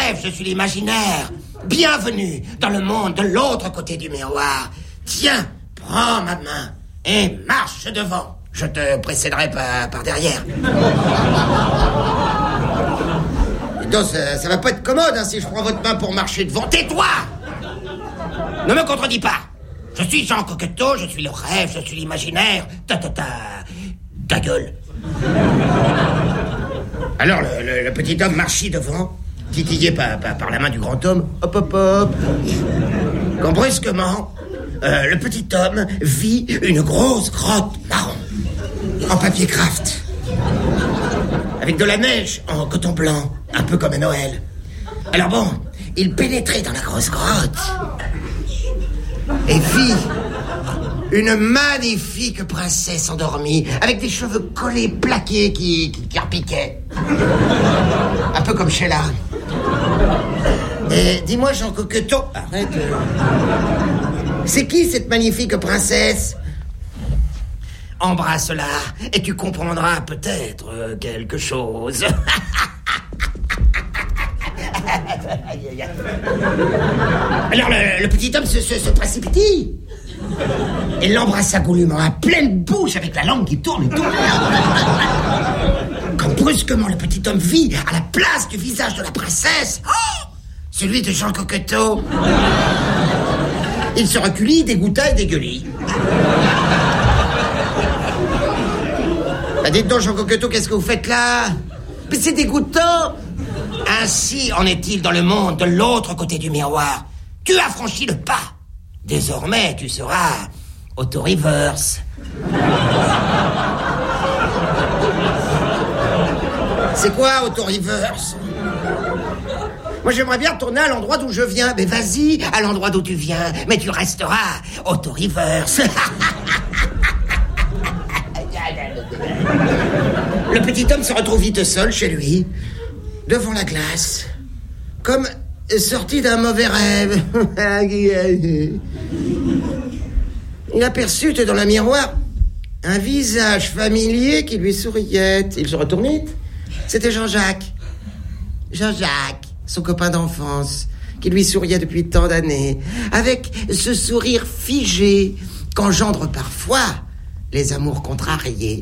rêve, je suis l'imaginaire. Bienvenue dans le monde de l'autre côté du miroir. Tiens, prends ma main et marche devant. Je te précéderai par derrière. Donc, ça va pas être commode si je prends votre main pour marcher devant. Tais-toi! Ne me contredis pas. Je suis Jean Coqueteau, je suis le rêve, je suis l'imaginaire. Ta gueule. Alors, le petit homme marchit devant, titillé par la main du grand homme. Hop, hop, hop. Quand brusquement, le petit homme vit une grosse grotte marron, en papier craft, avec de la neige en coton blanc, un peu comme à Noël. Alors bon, il pénétrait dans la grosse grotte et vit une magnifique princesse endormie, avec des cheveux collés, plaqués, qui repiquaient. Un peu comme Sheila. Et dis-moi, Jean Coqueteau, arrête. C'est qui cette magnifique princesse? Embrasse-la et tu comprendras peut-être quelque chose. Alors le petit homme se précipite. Il l'embrassa goulûment à pleine bouche avec la langue qui tourne et tourne. Quand brusquement le petit homme vit à la place du visage de la princesse, celui de Jean Coqueteau, il se reculit, dégoûta et dégueulit. Dites donc, Jean Coqueteau, qu'est-ce que vous faites là? Mais c'est dégoûtant. Ainsi en est-il dans le monde de l'autre côté du miroir. Tu as franchi le pas. Désormais, tu seras auto-reverse. C'est quoi, auto-reverse? Moi, j'aimerais bien retourner à l'endroit d'où je viens. Mais vas-y, à l'endroit d'où tu viens. Mais tu resteras auto-reverse. Le petit homme se retrouve vite seul chez lui, devant la glace, comme sorti d'un mauvais rêve. Il aperçut dans le miroir un visage familier qui lui souriait. Il se retournait. C'était Jean-Jacques. Jean-Jacques, son copain d'enfance, qui lui souriait depuis tant d'années, avec ce sourire figé qu'engendre parfois les amours contrariés.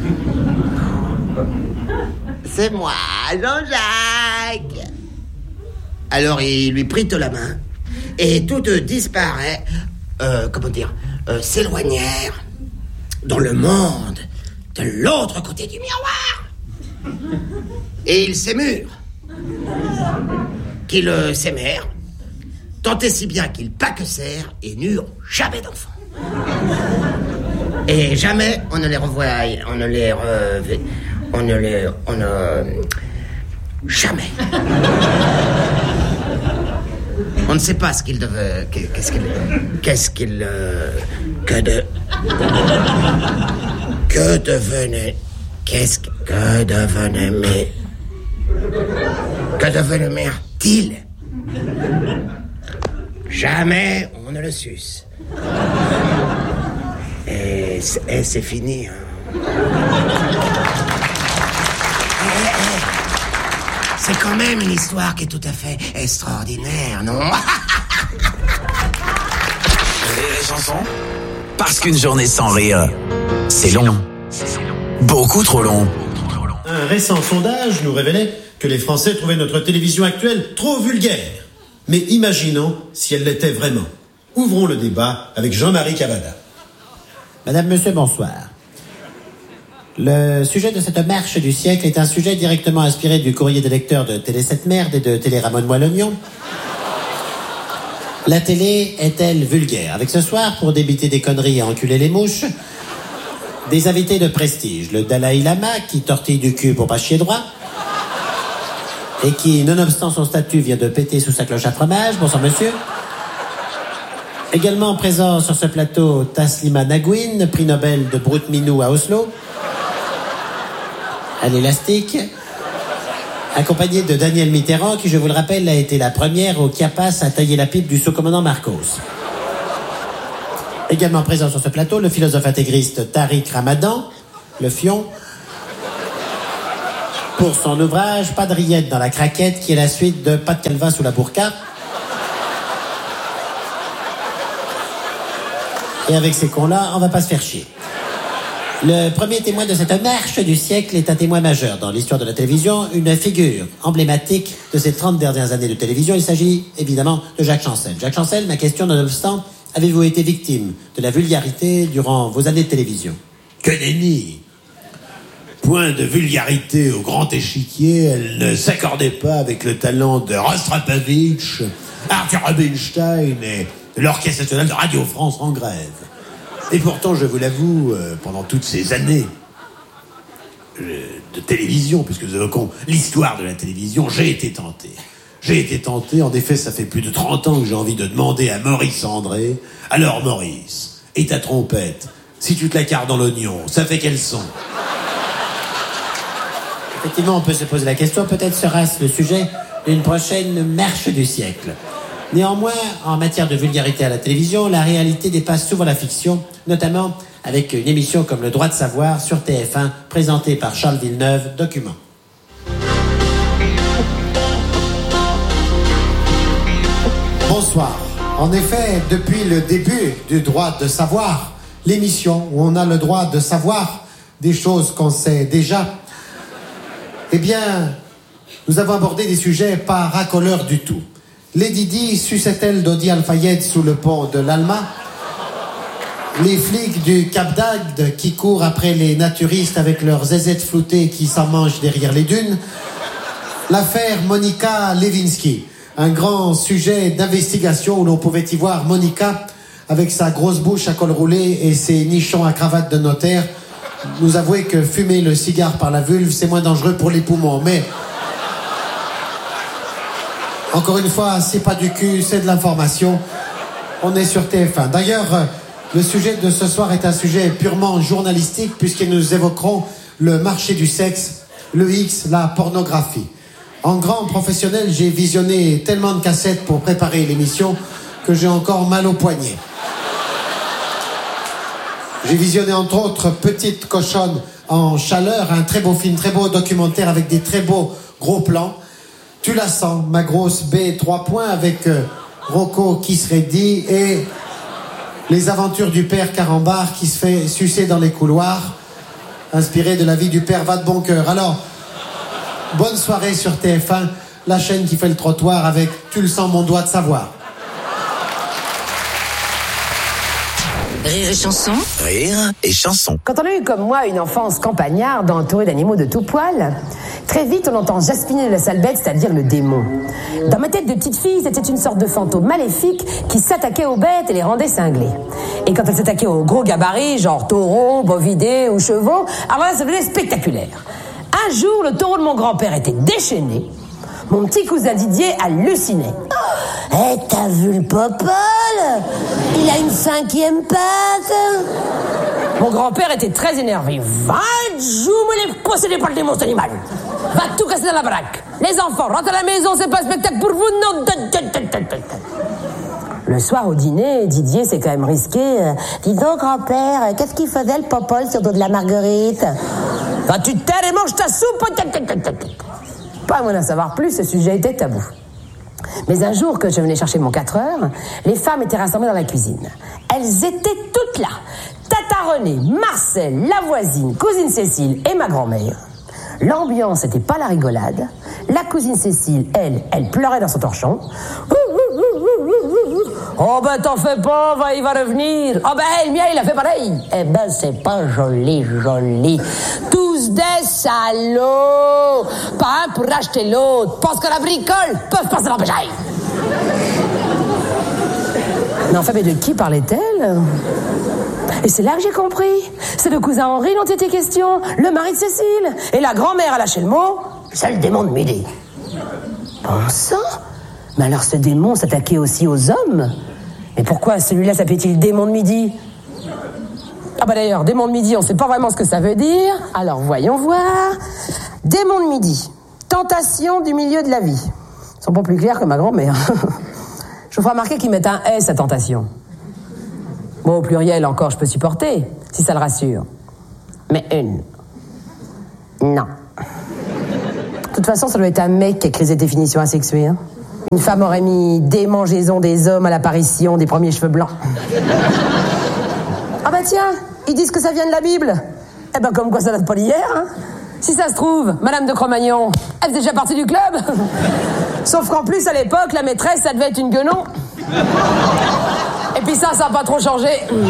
C'est moi, Jean-Jacques. Alors il lui prit la main et toutes disparaît, s'éloignèrent dans le monde de l'autre côté du miroir. Et ils s'émurent, qu'ils s'aimèrent, tant et si bien qu'ils paquecèrent et n'eurent jamais d'enfants. Et jamais on ne les revoit, jamais. On ne sait pas ce qu'ils devaient... Que devenirent-ils? Jamais on ne le suce. Et c'est fini, hein. C'est quand même une histoire qui est tout à fait extraordinaire, non? Rire et chanson. Parce qu'une journée sans rire, c'est long. Beaucoup trop long. Un récent sondage nous révélait que les Français trouvaient notre télévision actuelle trop vulgaire. Mais imaginons si elle l'était vraiment. Ouvrons le débat avec Jean-Marie Cavada. Madame, Monsieur, bonsoir. Le sujet de cette marche du siècle est un sujet directement inspiré du courrier des lecteurs de Télé 7 Merde et de Télé Ramon Moellognon. La télé est-elle vulgaire? Avec ce soir, pour débiter des conneries et enculer les mouches, des invités de prestige. Le Dalai Lama, qui tortille du cul pour pas chier droit, et qui, nonobstant son statut, vient de péter sous sa cloche à fromage. Bonsoir, monsieur. Également présent sur ce plateau, Taslima Nagouine, prix Nobel de Brut Minou à Oslo, à l'élastique, accompagné de Daniel Mitterrand, qui, je vous le rappelle, a été la première au Chiapas à tailler la pipe du sous-commandant Marcos. Également présent sur ce plateau, le philosophe intégriste Tariq Ramadan, le fion, pour son ouvrage Pas de rillettes dans la craquette, qui est la suite de Pas de calva sous la burqa. Et avec ces cons-là, on va pas se faire chier. Le premier témoin de cette marche du siècle est un témoin majeur dans l'histoire de la télévision, une figure emblématique de ces 30 dernières années de télévision. Il s'agit évidemment de Jacques Chancel. Jacques Chancel, ma question nonobstant, avez-vous été victime de la vulgarité durant vos années de télévision? Que nenni! Point de vulgarité au grand échiquier, elle ne s'accordait pas avec le talent de Rostropovitch, Arthur Rubinstein et l'Orchestre national de Radio France en grève. Et pourtant, je vous l'avoue, pendant toutes ces années de télévision, puisque nous évoquons l'histoire de la télévision, j'ai été tenté. En effet, ça fait plus de 30 ans que j'ai envie de demander à Maurice André. Alors Maurice, et ta trompette, si tu te la carres dans l'oignon, ça fait quel son? Effectivement, on peut se poser la question, peut-être sera-ce le sujet d'une prochaine marche du siècle. Néanmoins, en matière de vulgarité à la télévision, la réalité dépasse souvent la fiction, notamment avec une émission comme Le Droit de Savoir sur TF1, présentée par Charles Villeneuve, Document. Bonsoir. En effet, depuis le début du Droit de Savoir, l'émission où on a le droit de savoir des choses qu'on sait déjà, eh bien, nous avons abordé des sujets pas racoleurs du tout. Lady Di suçait-elle Dodi Al-Fayed sous le pont de l'Alma? Les flics du Cap d'Agde qui courent après les naturistes avec leurs zézettes floutées qui s'en mangent derrière les dunes? L'affaire Monica Lewinsky, un grand sujet d'investigation où l'on pouvait y voir Monica avec sa grosse bouche à col roulé et ses nichons à cravate de notaire nous avouer que fumer le cigare par la vulve, c'est moins dangereux pour les poumons. Mais encore une fois, c'est pas du cul, c'est de l'information. On est sur TF1. D'ailleurs, le sujet de ce soir est un sujet purement journalistique puisque nous évoquerons le marché du sexe, le X, la pornographie. En grand professionnel, j'ai visionné tellement de cassettes pour préparer l'émission que j'ai encore mal au poignet. J'ai visionné entre autres Petite cochonne en chaleur, un très beau film, très beau documentaire avec des très beaux gros plans. Tu la sens, ma grosse B 3 points avec Rocco qui serait dit et les aventures du père Carambar qui se fait sucer dans les couloirs, inspiré de la vie du père Va de bon cœur. Alors, bonne soirée sur TF1, la chaîne qui fait le trottoir avec Tu le sens mon doigt de savoir. Rire et chanson. Rire et chanson. Quand on a eu comme moi une enfance campagnarde entourée d'animaux de tout poil, très vite on entend Jaspiner de la sale bête, c'est-à-dire le démon. Dans ma tête de petite fille, c'était une sorte de fantôme maléfique qui s'attaquait aux bêtes et les rendait cinglées. Et quand elle s'attaquait aux gros gabarits, genre taureaux, bovidés ou chevaux, alors là ça devenait spectaculaire. Un jour, le taureau de mon grand-père était déchaîné. Mon petit cousin Didier hallucinait. « Eh, t'as vu le popole? Il a une 5e patte !» Mon grand-père était très énervé. « Va, me les possédez par le démon, cet animal! Va tout casser dans la baraque! Les enfants, rentrez à la maison, c'est pas un spectacle pour vous, non! » Le soir au dîner, Didier s'est quand même risqué. « Dis donc, grand-père, qu'est-ce qu'il faisait le popole sur le dos de la marguerite? »« Va tu te taire et mange ta soupe !» Pas à moi d'en savoir plus, ce sujet était tabou. Mais un jour que je venais chercher mon 4 heures, les femmes étaient rassemblées dans la cuisine. Elles étaient toutes là. Tata Renée, Marcel, la voisine, cousine Cécile et ma grand-mère. L'ambiance n'était pas la rigolade. La cousine Cécile, elle pleurait dans son torchon. Oh ben t'en fais pas, il va revenir. Oh ben le mien il a fait pareil. Eh ben c'est pas joli. Tous des salauds. Pas un pour racheter l'autre. Pense que la bricole peuvent passer dans le béjail. Mais enfin, mais de qui parlait-elle? Et c'est là que j'ai compris. C'est le cousin Henri dont était question, le mari de Cécile. Et la grand-mère a lâché le mot, c'est le démon de midi. Bon sang. Mais alors ce démon s'attaquait aussi aux hommes? Mais pourquoi celui-là s'appelait-il démon de midi? Ah bah d'ailleurs, démon de midi, on sait pas vraiment ce que ça veut dire. Alors voyons voir. Démon de midi, tentation du milieu de la vie. Ils sont pas plus clairs que ma grand-mère. Je vous ferai remarquer qu'ils mettent un S à tentation. Bon, au pluriel encore, je peux supporter, si ça le rassure. Mais une. Non. toute façon, ça doit être un mec qui a créé cette définition asexuée. Hein. Une femme aurait mis démangeaison des hommes à l'apparition des premiers cheveux blancs. Ah bah tiens, ils disent que ça vient de la Bible. Eh ben comme quoi ça date pas d'hier, hein. Si ça se trouve, Madame de Cro-Magnon, elle faisait déjà partie du club. Sauf qu'en plus, à l'époque, la maîtresse, ça devait être une guenon. Et puis ça a pas trop changé.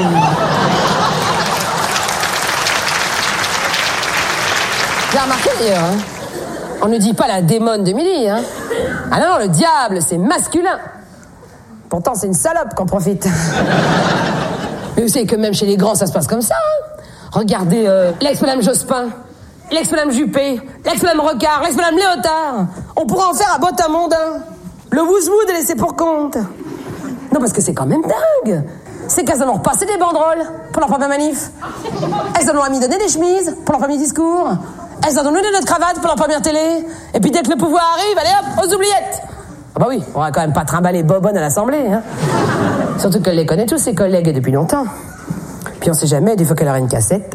J'ai remarqué d'ailleurs, hein. On ne dit pas la démone de midi, hein. Ah non, le diable, c'est masculin. Pourtant, c'est une salope qu'on profite. Mais vous savez que même chez les grands, ça se passe comme ça, hein. Regardez l'ex-madame Jospin, l'ex-madame Juppé, l'ex-madame Recard, l'ex-madame Léotard. On pourra en faire à botte à mondain. Le wouzwoud est laissé pour compte. Non, parce que c'est quand même dingue. Ces qu'elles en ont repassé des banderoles pour leur première manif. Elles en ont mis donner des chemises pour leur premier discours. Elles en ont donné notre cravate pour leur première télé. Et puis dès que le pouvoir arrive, allez hop, aux oubliettes. Ah bah oui, on va quand même pas trimballer Bobonne à l'Assemblée, hein. Surtout qu'elle les connaît tous, ses collègues, depuis longtemps. Puis on sait jamais, des fois qu'elle aura une cassette.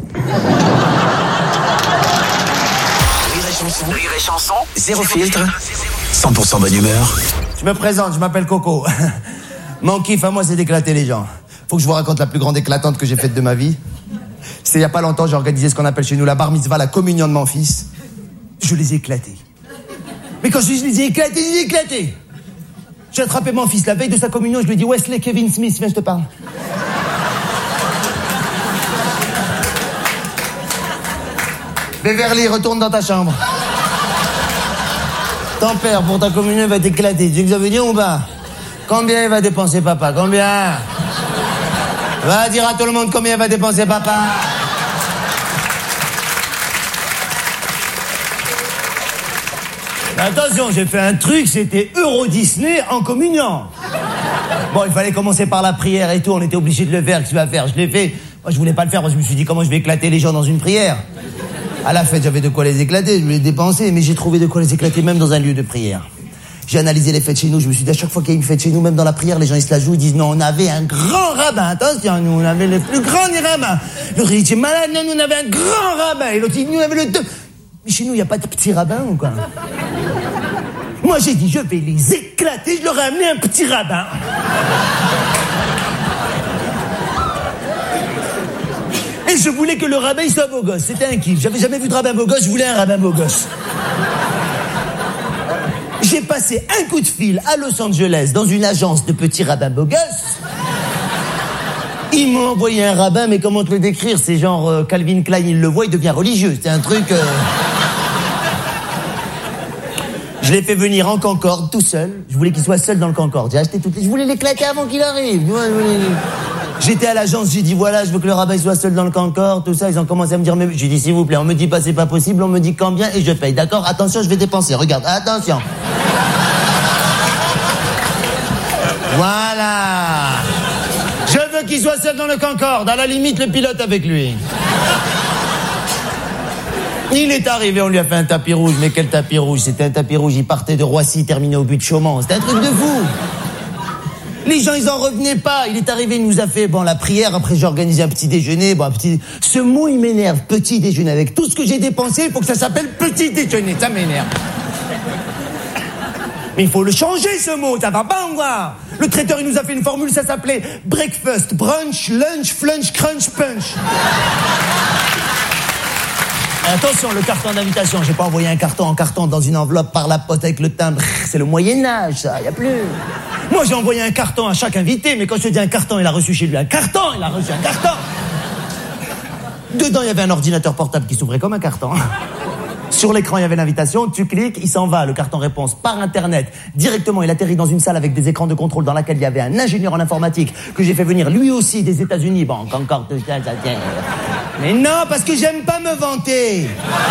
Rire et chanson, zéro filtre, 100% bonne humeur. Je me présente, je m'appelle Coco. Mon kiff à moi, c'est d'éclater les gens. Faut que je vous raconte la plus grande éclatante que j'ai faite de ma vie. C'est il y a pas longtemps, j'ai organisé ce qu'on appelle chez nous la bar mitzvah, la communion de mon fils. Je les ai éclatés. Mais quand je dis je les ai éclatés. J'ai attrapé mon fils la veille de sa communion, je lui ai dit Wesley Kevin Smith, viens, je te parle. Beverly, retourne dans ta chambre. Ton père, pour ta communion, va t'éclater. Tu sais que ça veut dire ou pas? Combien il va dépenser papa? Combien? Va dire à tout le monde combien il va dépenser papa. Mais attention, j'ai fait un truc, c'était Euro Disney en communion. Bon, il fallait commencer par la prière et tout, on était obligé de le faire, qu'est-ce que tu vas faire? Je l'ai fait. Moi, je voulais pas le faire, moi, je me suis dit comment je vais éclater les gens dans une prière. À la fête, j'avais de quoi les éclater, je voulais dépenser, mais j'ai trouvé de quoi les éclater même dans un lieu de prière. J'ai analysé les fêtes chez nous, je me suis dit à chaque fois qu'il y a une fête chez nous, même dans la prière, les gens ils se la jouent, ils disent non, on avait un grand rabbin, attention, nous on avait le plus grand des rabbins. L'autre il dit malade, non, nous on avait un grand rabbin, et l'autre il dit nous on avait le deux. Mais chez nous, il n'y a pas de petits rabbins ou quoi? Moi j'ai dit je vais les éclater, je leur ai amené un petit rabbin. Et je voulais que le rabbin il soit beau gosse, c'était un kiff. J'avais jamais vu de rabbin beau gosse, je voulais un rabbin beau gosse. J'ai passé un coup de fil à Los Angeles dans une agence de petits rabbins beaux gosses. Ils m'ont envoyé un rabbin, mais comment te le décrire? C'est genre Calvin Klein, il le voit, il devient religieux. C'est un truc... Je l'ai fait venir en Concorde, tout seul. Je voulais qu'il soit seul dans le Concorde. J'ai acheté toutes les... Je voulais l'éclater avant qu'il arrive. J'étais à l'agence, j'ai dit voilà, je veux que le rabbin soit seul dans le Concorde, tout ça. Ils ont commencé à me dire, mais j'ai dit s'il vous plaît, on me dit pas c'est pas possible, on me dit combien et je paye. D'accord, attention, je vais dépenser. Regarde, attention. Voilà. Je veux qu'il soit seul dans le Concorde, à la limite le pilote avec lui. Il est arrivé, on lui a fait un tapis rouge, mais quel tapis rouge? C'était un tapis rouge, il partait de Roissy, terminé au but de Chaumont. C'était un truc de fou. Les gens, ils en revenaient pas. Il est arrivé, il nous a fait, bon, la prière. Après, j'ai organisé un petit déjeuner. Bon, Ce mot, il m'énerve. Petit déjeuner. Avec tout ce que j'ai dépensé, il faut que ça s'appelle petit déjeuner. Ça m'énerve. Mais il faut le changer, ce mot. Ça va pas, on va. Le traiteur, il nous a fait une formule. Ça s'appelait breakfast, brunch, lunch, flunch, crunch, punch. Attention, le carton d'invitation. J'ai pas envoyé un carton en carton dans une enveloppe par la poste avec le timbre. C'est le Moyen-Âge, ça. Y a plus. Moi, j'ai envoyé un carton à chaque invité, mais quand je te dis un carton, il a reçu chez lui un carton. Il a reçu un carton. Dedans, il y avait un ordinateur portable qui s'ouvrait comme un carton. Sur l'écran, il y avait l'invitation. Tu cliques, il s'en va. Le carton réponse par Internet. Directement, il atterrit dans une salle avec des écrans de contrôle dans laquelle il y avait un ingénieur en informatique que j'ai fait venir lui aussi des États-Unis. Bon, encore tout ça, ça tient. Mais non, parce que j'aime pas me vanter.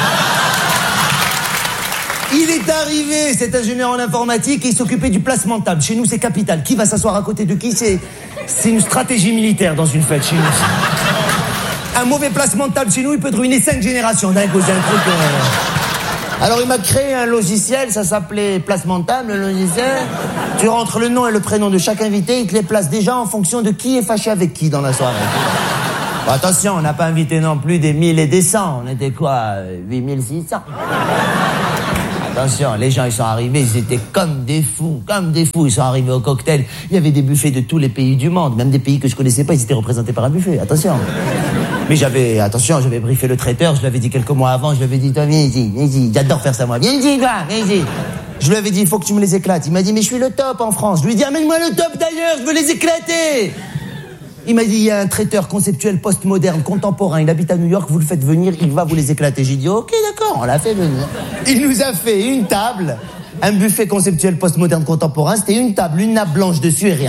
Il est arrivé, cet ingénieur en informatique, et il s'occupait du placement de table. Chez nous, c'est capital. Qui va s'asseoir à côté de qui? C'est une stratégie militaire dans une fête chez nous. Un mauvais placement de table chez nous, il peut te ruiner 5 générations d'un coup. C'est un truc... Alors, il m'a créé un logiciel, ça s'appelait placement de table, le logiciel. Tu rentres le nom et le prénom de chaque invité, il te les place déjà en fonction de qui est fâché avec qui dans la soirée. Bon, attention, on n'a pas invité non plus des 1000 et des 100. On était quoi, 8600. Attention, les gens, ils sont arrivés, ils étaient comme des fous. Ils sont arrivés au cocktail. Il y avait des buffets de tous les pays du monde, même des pays que je connaissais pas, ils étaient représentés par un buffet. Attention. Mais j'avais briefé le traiteur, je l'avais dit quelques mois avant, je lui avais dit, toi, viens ici, j'adore faire ça, moi. Viens ici, viens ici. Je lui avais dit, il faut que tu me les éclates. Il m'a dit, mais je suis le top en France. Je lui ai dit, amène-moi le top d'ailleurs, je veux les éclater. Il m'a dit, il y a un traiteur conceptuel postmoderne, contemporain, il habite à New York, vous le faites venir, il va vous les éclater. J'ai dit, ok, d'accord, on l'a fait venir. Il nous a fait une table, un buffet conceptuel postmoderne contemporain, c'était une table, une nappe blanche dessus et rien.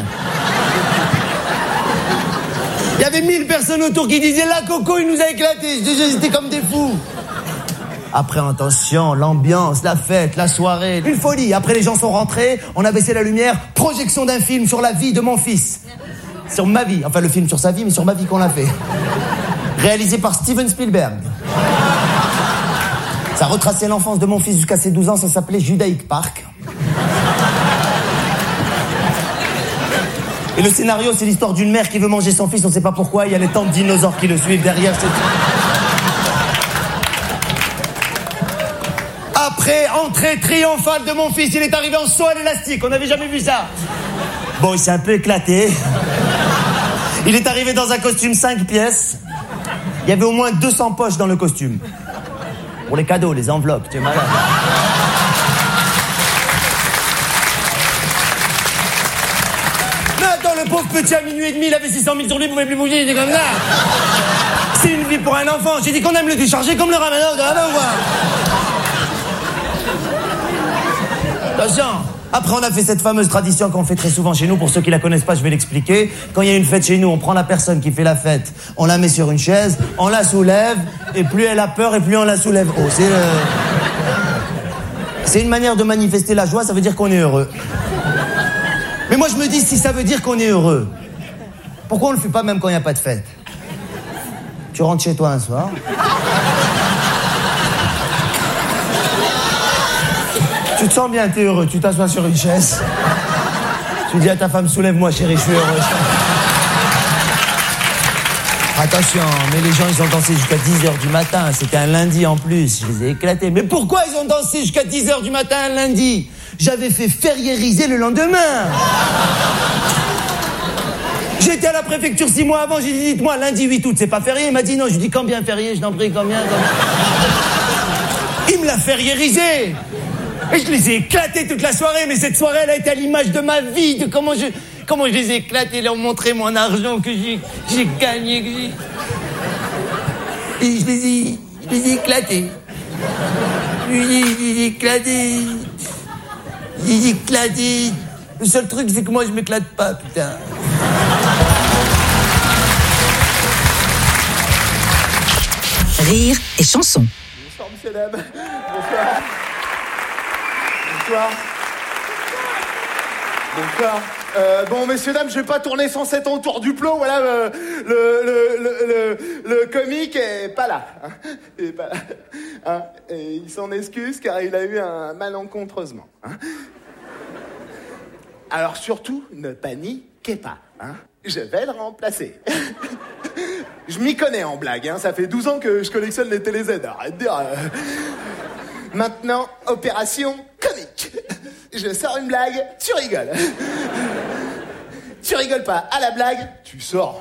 Il y avait 1000 personnes autour qui disaient, là, Coco, il nous a éclatés. C'était comme des fous. Après, attention, l'ambiance, la fête, la soirée, une folie. Après, les gens sont rentrés, on a baissé la lumière, projection d'un film sur la vie de mon fils. Sur ma vie, enfin le film sur sa vie, mais sur ma vie qu'on l'a fait. Réalisé par Steven Spielberg. Ça retraçait l'enfance de mon fils jusqu'à ses 12 ans, ça s'appelait Judaic Park. Et le scénario, c'est l'histoire d'une mère qui veut manger son fils, on sait pas pourquoi, il y a les tantes dinosaures qui le suivent derrière. Après, entrée triomphale de mon fils, il est arrivé en saut à l'élastique, on n'avait jamais vu ça. Bon, il s'est un peu éclaté. Il est arrivé dans un costume 5 pièces. Il y avait au moins 200 poches dans le costume. Pour les cadeaux, les enveloppes, tu es malade. Mais attends, le pauvre petit à minuit et demi, il avait 600 000 sur lui, il pouvait plus bouger, il était comme ça. C'est une vie pour un enfant. J'ai dit qu'on aime le décharger comme le ramadan, ou quoi. Attention. Après, on a fait cette fameuse tradition qu'on fait très souvent chez nous. Pour ceux qui la connaissent pas, je vais l'expliquer. Quand il y a une fête chez nous, on prend la personne qui fait la fête, on la met sur une chaise, on la soulève, et plus elle a peur, et plus on la soulève haut. C'est une manière de manifester la joie, ça veut dire qu'on est heureux. Mais moi, je me dis, si ça veut dire qu'on est heureux, pourquoi on le fait pas même quand il n'y a pas de fête? Tu rentres chez toi un soir... Tu te sens bien, t'es heureux, tu t'assois sur une chaise. Tu dis à ta femme, soulève-moi chérie, je suis heureux. Attention, mais les gens, ils ont dansé jusqu'à 10h du matin. C'était un lundi en plus, je les ai éclatés. Mais pourquoi ils ont dansé jusqu'à 10h du matin un lundi? J'avais fait fériériser le lendemain. J'étais à la préfecture 6 mois avant, j'ai dit, dites-moi, lundi 8 août, c'est pas férié? Il m'a dit non, je lui dis combien férié, je t'en prie, combien. Il me l'a fériérisé. Et je les ai éclatés toute la soirée, mais cette soirée, elle a été à l'image de ma vie, de comment je les ai éclatés, leur montrer mon argent que j'ai gagné, Et je les ai éclatés. Je les ai éclatés. Le seul truc, c'est que moi, je m'éclate pas, putain. Rire et chanson. Bonsoir, monsieur, dame. Bonsoir. Bonsoir. Bon, messieurs, dames, je vais pas tourner 107 ans autour du plot. Voilà, le comique est pas là. Hein, il est pas là. Hein, et il s'en excuse car il a eu un malencontreusement. Hein. Alors surtout, ne paniquez pas. Hein. Je vais le remplacer. Je m'y connais en blague. Hein. Ça fait 12 ans que je collectionne les télé-Z. Arrête de dire... Maintenant, opération comique. Je sors une blague, tu rigoles. Tu rigoles pas à la blague, tu sors.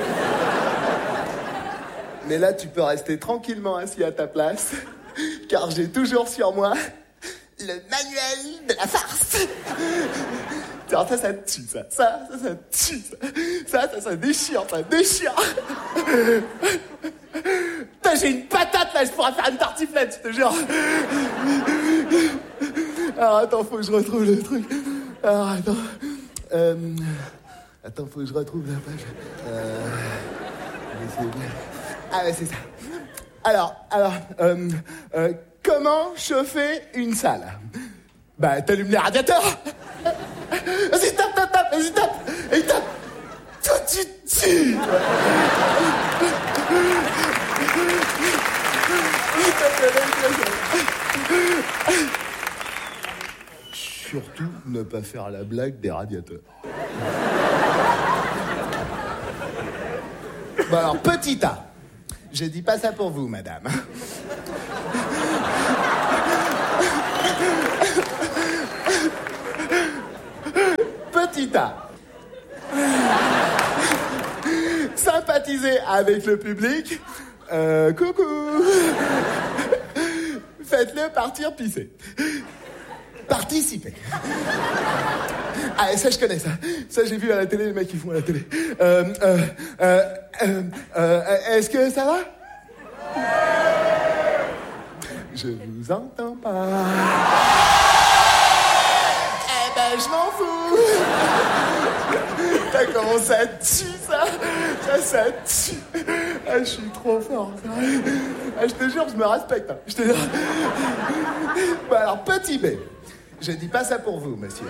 Mais là, tu peux rester tranquillement assis à ta place, car j'ai toujours sur moi le manuel de la farce. Alors ça tue, ça tue, ça déchire, ça déchire. Putain, j'ai une patate là, je pourrais faire une tartiflette, je te jure. Alors attends, faut que je retrouve le truc. Alors attends. Attends, faut que je retrouve la page. Ah ouais, c'est ça. Alors, comment chauffer une salle? Bah, t'allumes les radiateurs. Vas-y, tape, vas-y, tape. Et il tape. Toi, tu tues. Surtout, ne pas faire la blague des radiateurs. Bon alors, petit A. Je dis pas ça pour vous, madame. Petit A. Sympathiser avec le public. Coucou. Faites-le partir pisser. Participer. Ah, ça, je connais, ça. Ça, j'ai vu à la télé, les mecs, ils font à la télé. Est-ce que ça va? Je vous entends pas. Eh ben, je m'en fous. T'as comment ça tue, ça? Ça tue. Ah, je suis trop fort. Ah, je te jure, je me respecte. Hein. Je te jure. Bon, alors, petit B. Je dis pas ça pour vous, monsieur.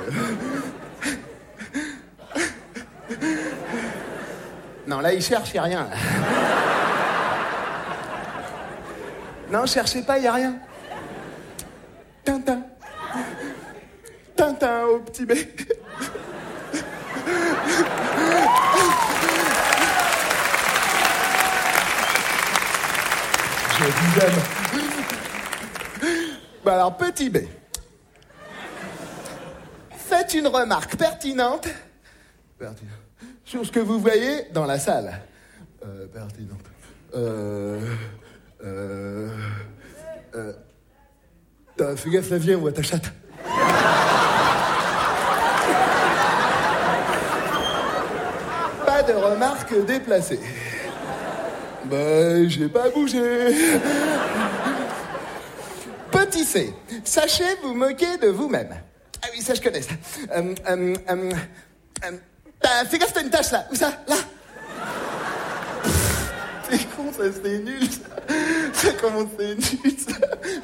Non, là, il cherche, il n'y a rien. Là. Non, cherchez pas, il n'y a rien. Tintin. Tintin au petit B. Je vous aime. Bon, alors, petit B. Faites une remarque pertinente sur ce que vous voyez dans la salle. Pertinente. Fais gaffe, la vieille, on voit ta chatte. Pas de remarques déplacées. Ben, j'ai pas bougé. Petit C. Sachez vous moquer de vous-même. Ah oui, ça, je connais, ça. Fais gaffe, t'as une tache, là. Où ça? Là. C'est con, ça, c'est nul, ça. Ça, comment c'est nul, ça.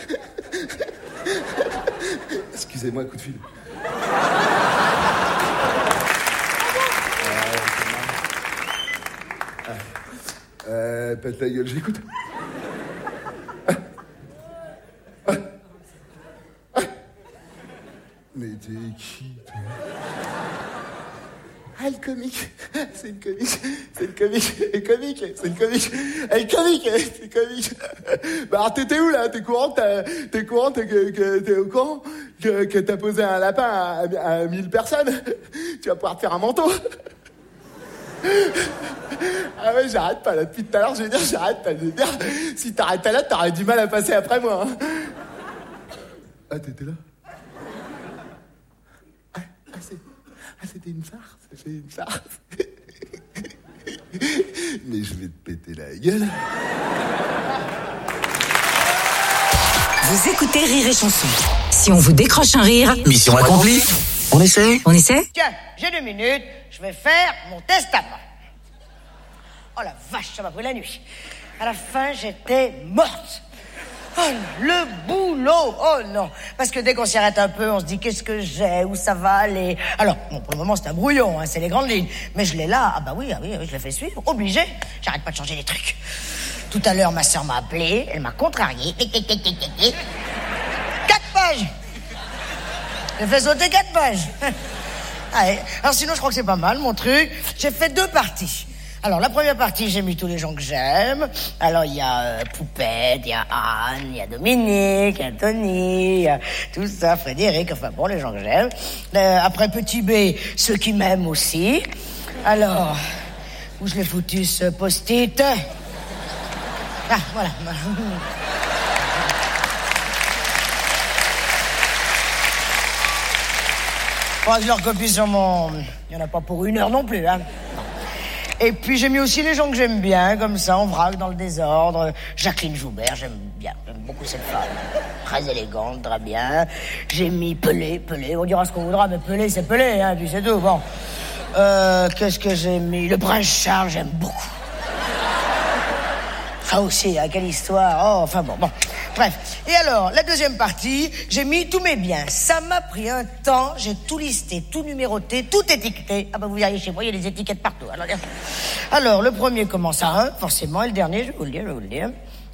Excusez-moi, coup de fil. Pète la gueule, j'écoute. Mais t'es qui, toi? Ah, le comique. C'est une comique. C'est une comique. Elle est comique. C'est une comique. Elle est comique. C'est comique. Bah, alors, t'étais où, là? T'es au courant que t'as posé un lapin à 1000 personnes? Tu vas pouvoir te faire un manteau. Ah ouais, j'arrête pas, là. Depuis tout à l'heure, je vais dire, j'arrête pas. Je vais dire, si t'arrêtes là, t'aurais du mal à passer après moi, hein. Ah, t'étais là? C'était une farce, c'était une farce. Mais je vais te péter la gueule. Vous écoutez Rire et Chanson. Si on vous décroche un rire, Mission accomplie. On essaie? on essaie? Tiens, j'ai 2 minutes, je vais faire mon testament. Oh la vache, ça m'a pris la nuit. À la fin, j'étais morte. Oh, le boulot. Oh non. Parce que dès qu'on s'y arrête un peu, on se dit qu'est-ce que j'ai, où ça va aller. Alors, bon, pour le moment, c'est un brouillon, hein, c'est les grandes lignes. Mais je l'ai là. Ah bah oui, je l'ai fait suivre. Obligé. J'arrête pas de changer les trucs. Tout à l'heure, ma sœur m'a appelé. Elle m'a contrarié. 4 pages. J'ai fait sauter 4 pages. Allez. Alors sinon, je crois que c'est pas mal, mon truc. J'ai fait 2 parties. Alors, la première partie, j'ai mis tous les gens que j'aime. Alors, il y a Poupette, il y a Anne, il y a Dominique, il y a Tony, il y a tout ça, Frédéric, enfin bon, les gens que j'aime. Après petit B, ceux qui m'aiment aussi. Alors, où je l'ai foutu, ce post-it? Ah, voilà. Je leur copie sur mon... Il n'y en a pas pour 1 heure non plus, hein. Et puis j'ai mis aussi les gens que j'aime bien, comme ça, en vrac, dans le désordre. Jacqueline Joubert, j'aime beaucoup cette femme. Très élégante, très bien. J'ai mis Pelé, on dira ce qu'on voudra, mais Pelé, c'est Pelé, hein, puis c'est tout, bon. Qu'est-ce que j'ai mis? Le prince Charles, j'aime beaucoup. Ça aussi, hein, quelle histoire. Oh, enfin bon. Bref. Et alors, la deuxième partie, j'ai mis tous mes biens. Ça m'a pris un temps, j'ai tout listé, tout numéroté, tout étiqueté. Ah bah vous verriez chez moi, il y a des étiquettes partout. Alors le premier commence à 1, forcément, et le dernier, je vais vous le dire.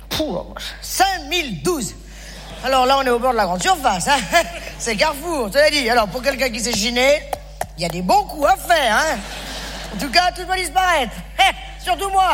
5012. Alors là, on est au bord de la grande surface, hein. C'est Carrefour, tu l'as dit. Alors, pour quelqu'un qui s'est chiné, il y a des bons coups à faire, hein. En tout cas, tout va disparaître. Surtout moi.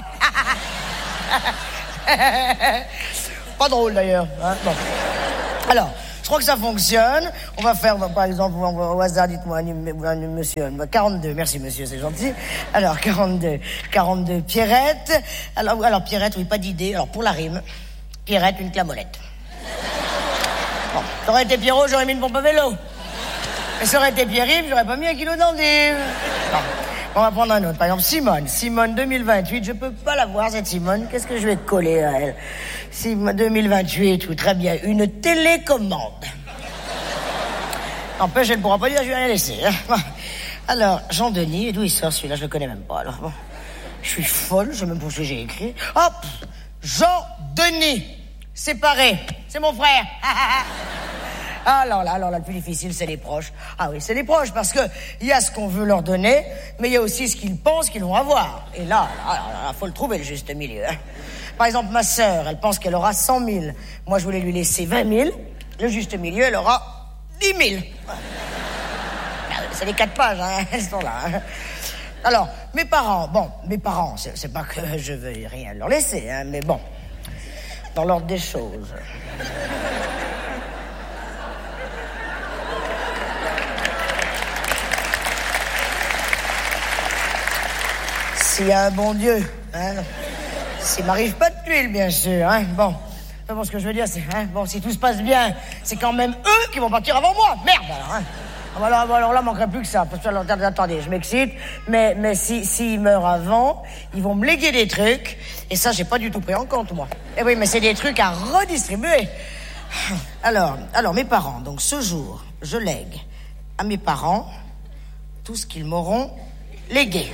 Pas drôle, d'ailleurs. Hein, bon. Alors, je crois que ça fonctionne. On va faire, par exemple, au hasard, dites-moi, monsieur, 42, merci monsieur, c'est gentil. Alors, 42, Pierrette. Alors Pierrette, oui, pas d'idée. Alors, pour la rime, Pierrette, une clamolette. Bon, ça aurait été Pierrot, j'aurais mis une pompe à vélo. Et ça aurait été Pierre-Yves, j'aurais pas mis un kilo d'endive. On va prendre un autre. Par exemple, Simone 2028, je peux pas la voir, cette Simone. Qu'est-ce que je vais coller à elle? Simone 2028, oui, très bien. Une télécommande. N'empêche, elle ne pourra pas dire, je vais la laisser. Hein. Alors, Jean-Denis, et d'où il sort celui-là? Je le connais même pas, alors. Bon. Je suis folle, je sais même pas ce que j'ai écrit. Hop! Jean-Denis, séparé. C'est mon frère. Alors là, le plus difficile, c'est les proches. Ah oui, c'est les proches, parce que il y a ce qu'on veut leur donner, mais il y a aussi ce qu'ils pensent qu'ils vont avoir. Et là, faut le trouver, le juste milieu. Hein. Par exemple, ma sœur, elle pense qu'elle aura 100 000. Moi, je voulais lui laisser 20 000. Le juste milieu, elle aura 10 000. C'est les 4 pages, hein, elles sont là. Hein. Alors, mes parents, c'est pas que je veux rien leur laisser, hein, mais bon, dans l'ordre des choses. S'il y a un bon Dieu, hein, s'il m'arrive pas de tuile, bien sûr, hein, bon, ce que je veux dire, c'est, hein, bon, si tout se passe bien, c'est quand même eux qui vont partir avant moi, merde, alors, hein. Alors là, manquerait plus que ça, parce que, alors, attendez, je m'excite, mais s'ils meurent avant, ils vont me léguer des trucs, et ça, j'ai pas du tout pris en compte, moi. Eh oui, mais c'est des trucs à redistribuer. Alors, mes parents, donc, ce jour, je lègue à mes parents tout ce qu'ils m'auront légué.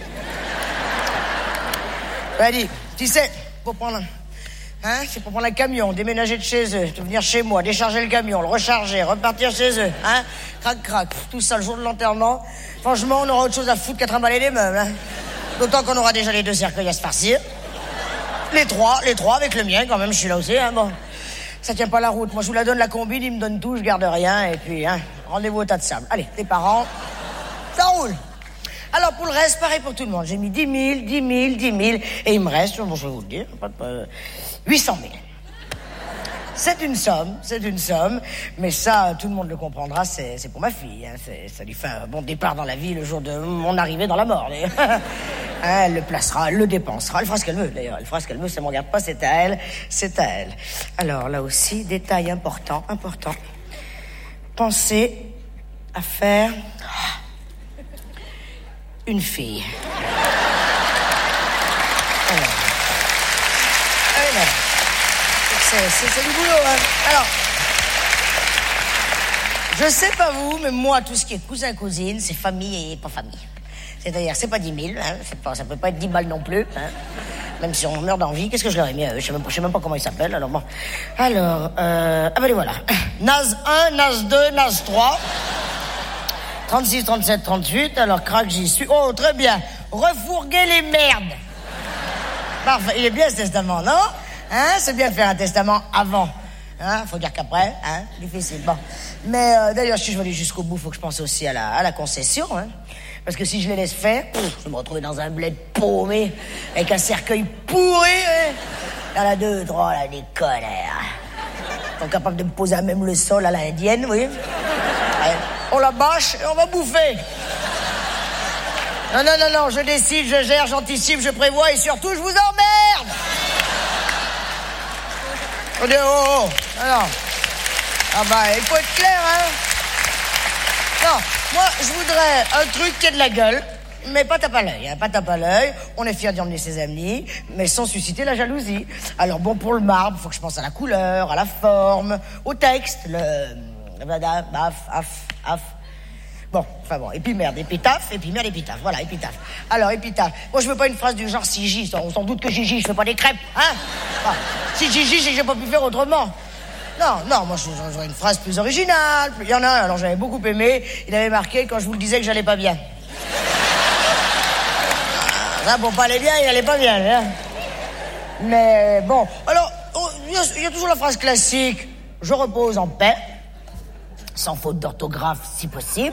Vas-y, tu sais, pour prendre un camion, déménager de chez eux, venir chez moi, décharger le camion, le recharger, repartir chez eux, hein, crac, tout ça le jour de l'enterrement. Franchement, on aura autre chose à foutre qu'à trimballer les meubles, hein. D'autant qu'on aura déjà les 2 cercueils à se farcir. Les trois avec le mien, quand même, je suis là aussi, hein, bon. Ça tient pas la route. Moi, je vous la donne, la combine, ils me donnent tout, je garde rien, et puis, hein, rendez-vous au tas de sable. Allez, tes parents, ça roule. Alors, pour le reste, pareil pour tout le monde. J'ai mis 10 000, et il me reste, bon, je vais vous le dire, 800 000. C'est une somme, mais ça, tout le monde le comprendra, c'est pour ma fille. Hein, ça lui fait un bon départ dans la vie le jour de mon arrivée dans la mort. Elle le placera, elle le dépensera, elle fera ce qu'elle veut, d'ailleurs. Elle fera ce qu'elle veut, ça ne me regarde pas, c'est à elle. Alors, là aussi, détail important. Pensez à faire une fille. C'est du boulot, hein. Alors, je sais pas vous, mais moi, tout ce qui est cousin-cousine, c'est famille et pas famille. C'est-à-dire, c'est pas 10 000, hein, ça peut pas être 10 balles non plus, hein. Même si on meurt d'envie, qu'est-ce que je leur ai mis à eux? Je sais même pas comment ils s'appellent, alors bon. Alors, les voilà. Naz 1, Naz 2, Naz 3. 36, 37, 38, alors crac, j'y suis. Oh, très bien. Refourguer les merdes. Parfait, il est bien ce testament, non? Hein, c'est bien de faire un testament avant. Hein, faut dire qu'après, hein, difficile. Bon. Mais d'ailleurs, si je veux aller jusqu'au bout, faut que je pense aussi à la concession, hein. Parce que si je les laisse faire, je vais me retrouver dans un bled paumé, avec un cercueil pourri, hein. Il y en a 2, 3, là, des connards. Ils sont capables de me poser à même le sol à la indienne, oui. Ouais. On la bâche et on va bouffer. Non, je décide, je gère, j'anticipe, je prévois et surtout, je vous emmerde. Oh. Alors. Ah bah, il faut être clair, hein. Non, moi, je voudrais un truc qui ait de la gueule, mais pas tape à l'œil, hein, pas tape à l'œil. On est fiers d'y emmener ses amis, mais sans susciter la jalousie. Alors bon, pour le marbre, faut que je pense à la couleur, à la forme, au texte, Bon, et puis merde, épitaphe, voilà, épitaphe. Alors, épitaphe. Moi, je veux pas une phrase du genre si J, on s'en doute que Gigi, je fais pas des crêpes, hein. Si Gigi, c'est que j'ai pas pu faire autrement. Non, moi, j'aurais une phrase plus originale. Il y en a un, alors j'avais beaucoup aimé, il avait marqué quand je vous le disais que j'allais pas bien. Ça, pour pas aller bien, il allait pas bien, hein. Mais bon, alors, il y a toujours la phrase classique, je repose en paix. Sans faute d'orthographe, si possible.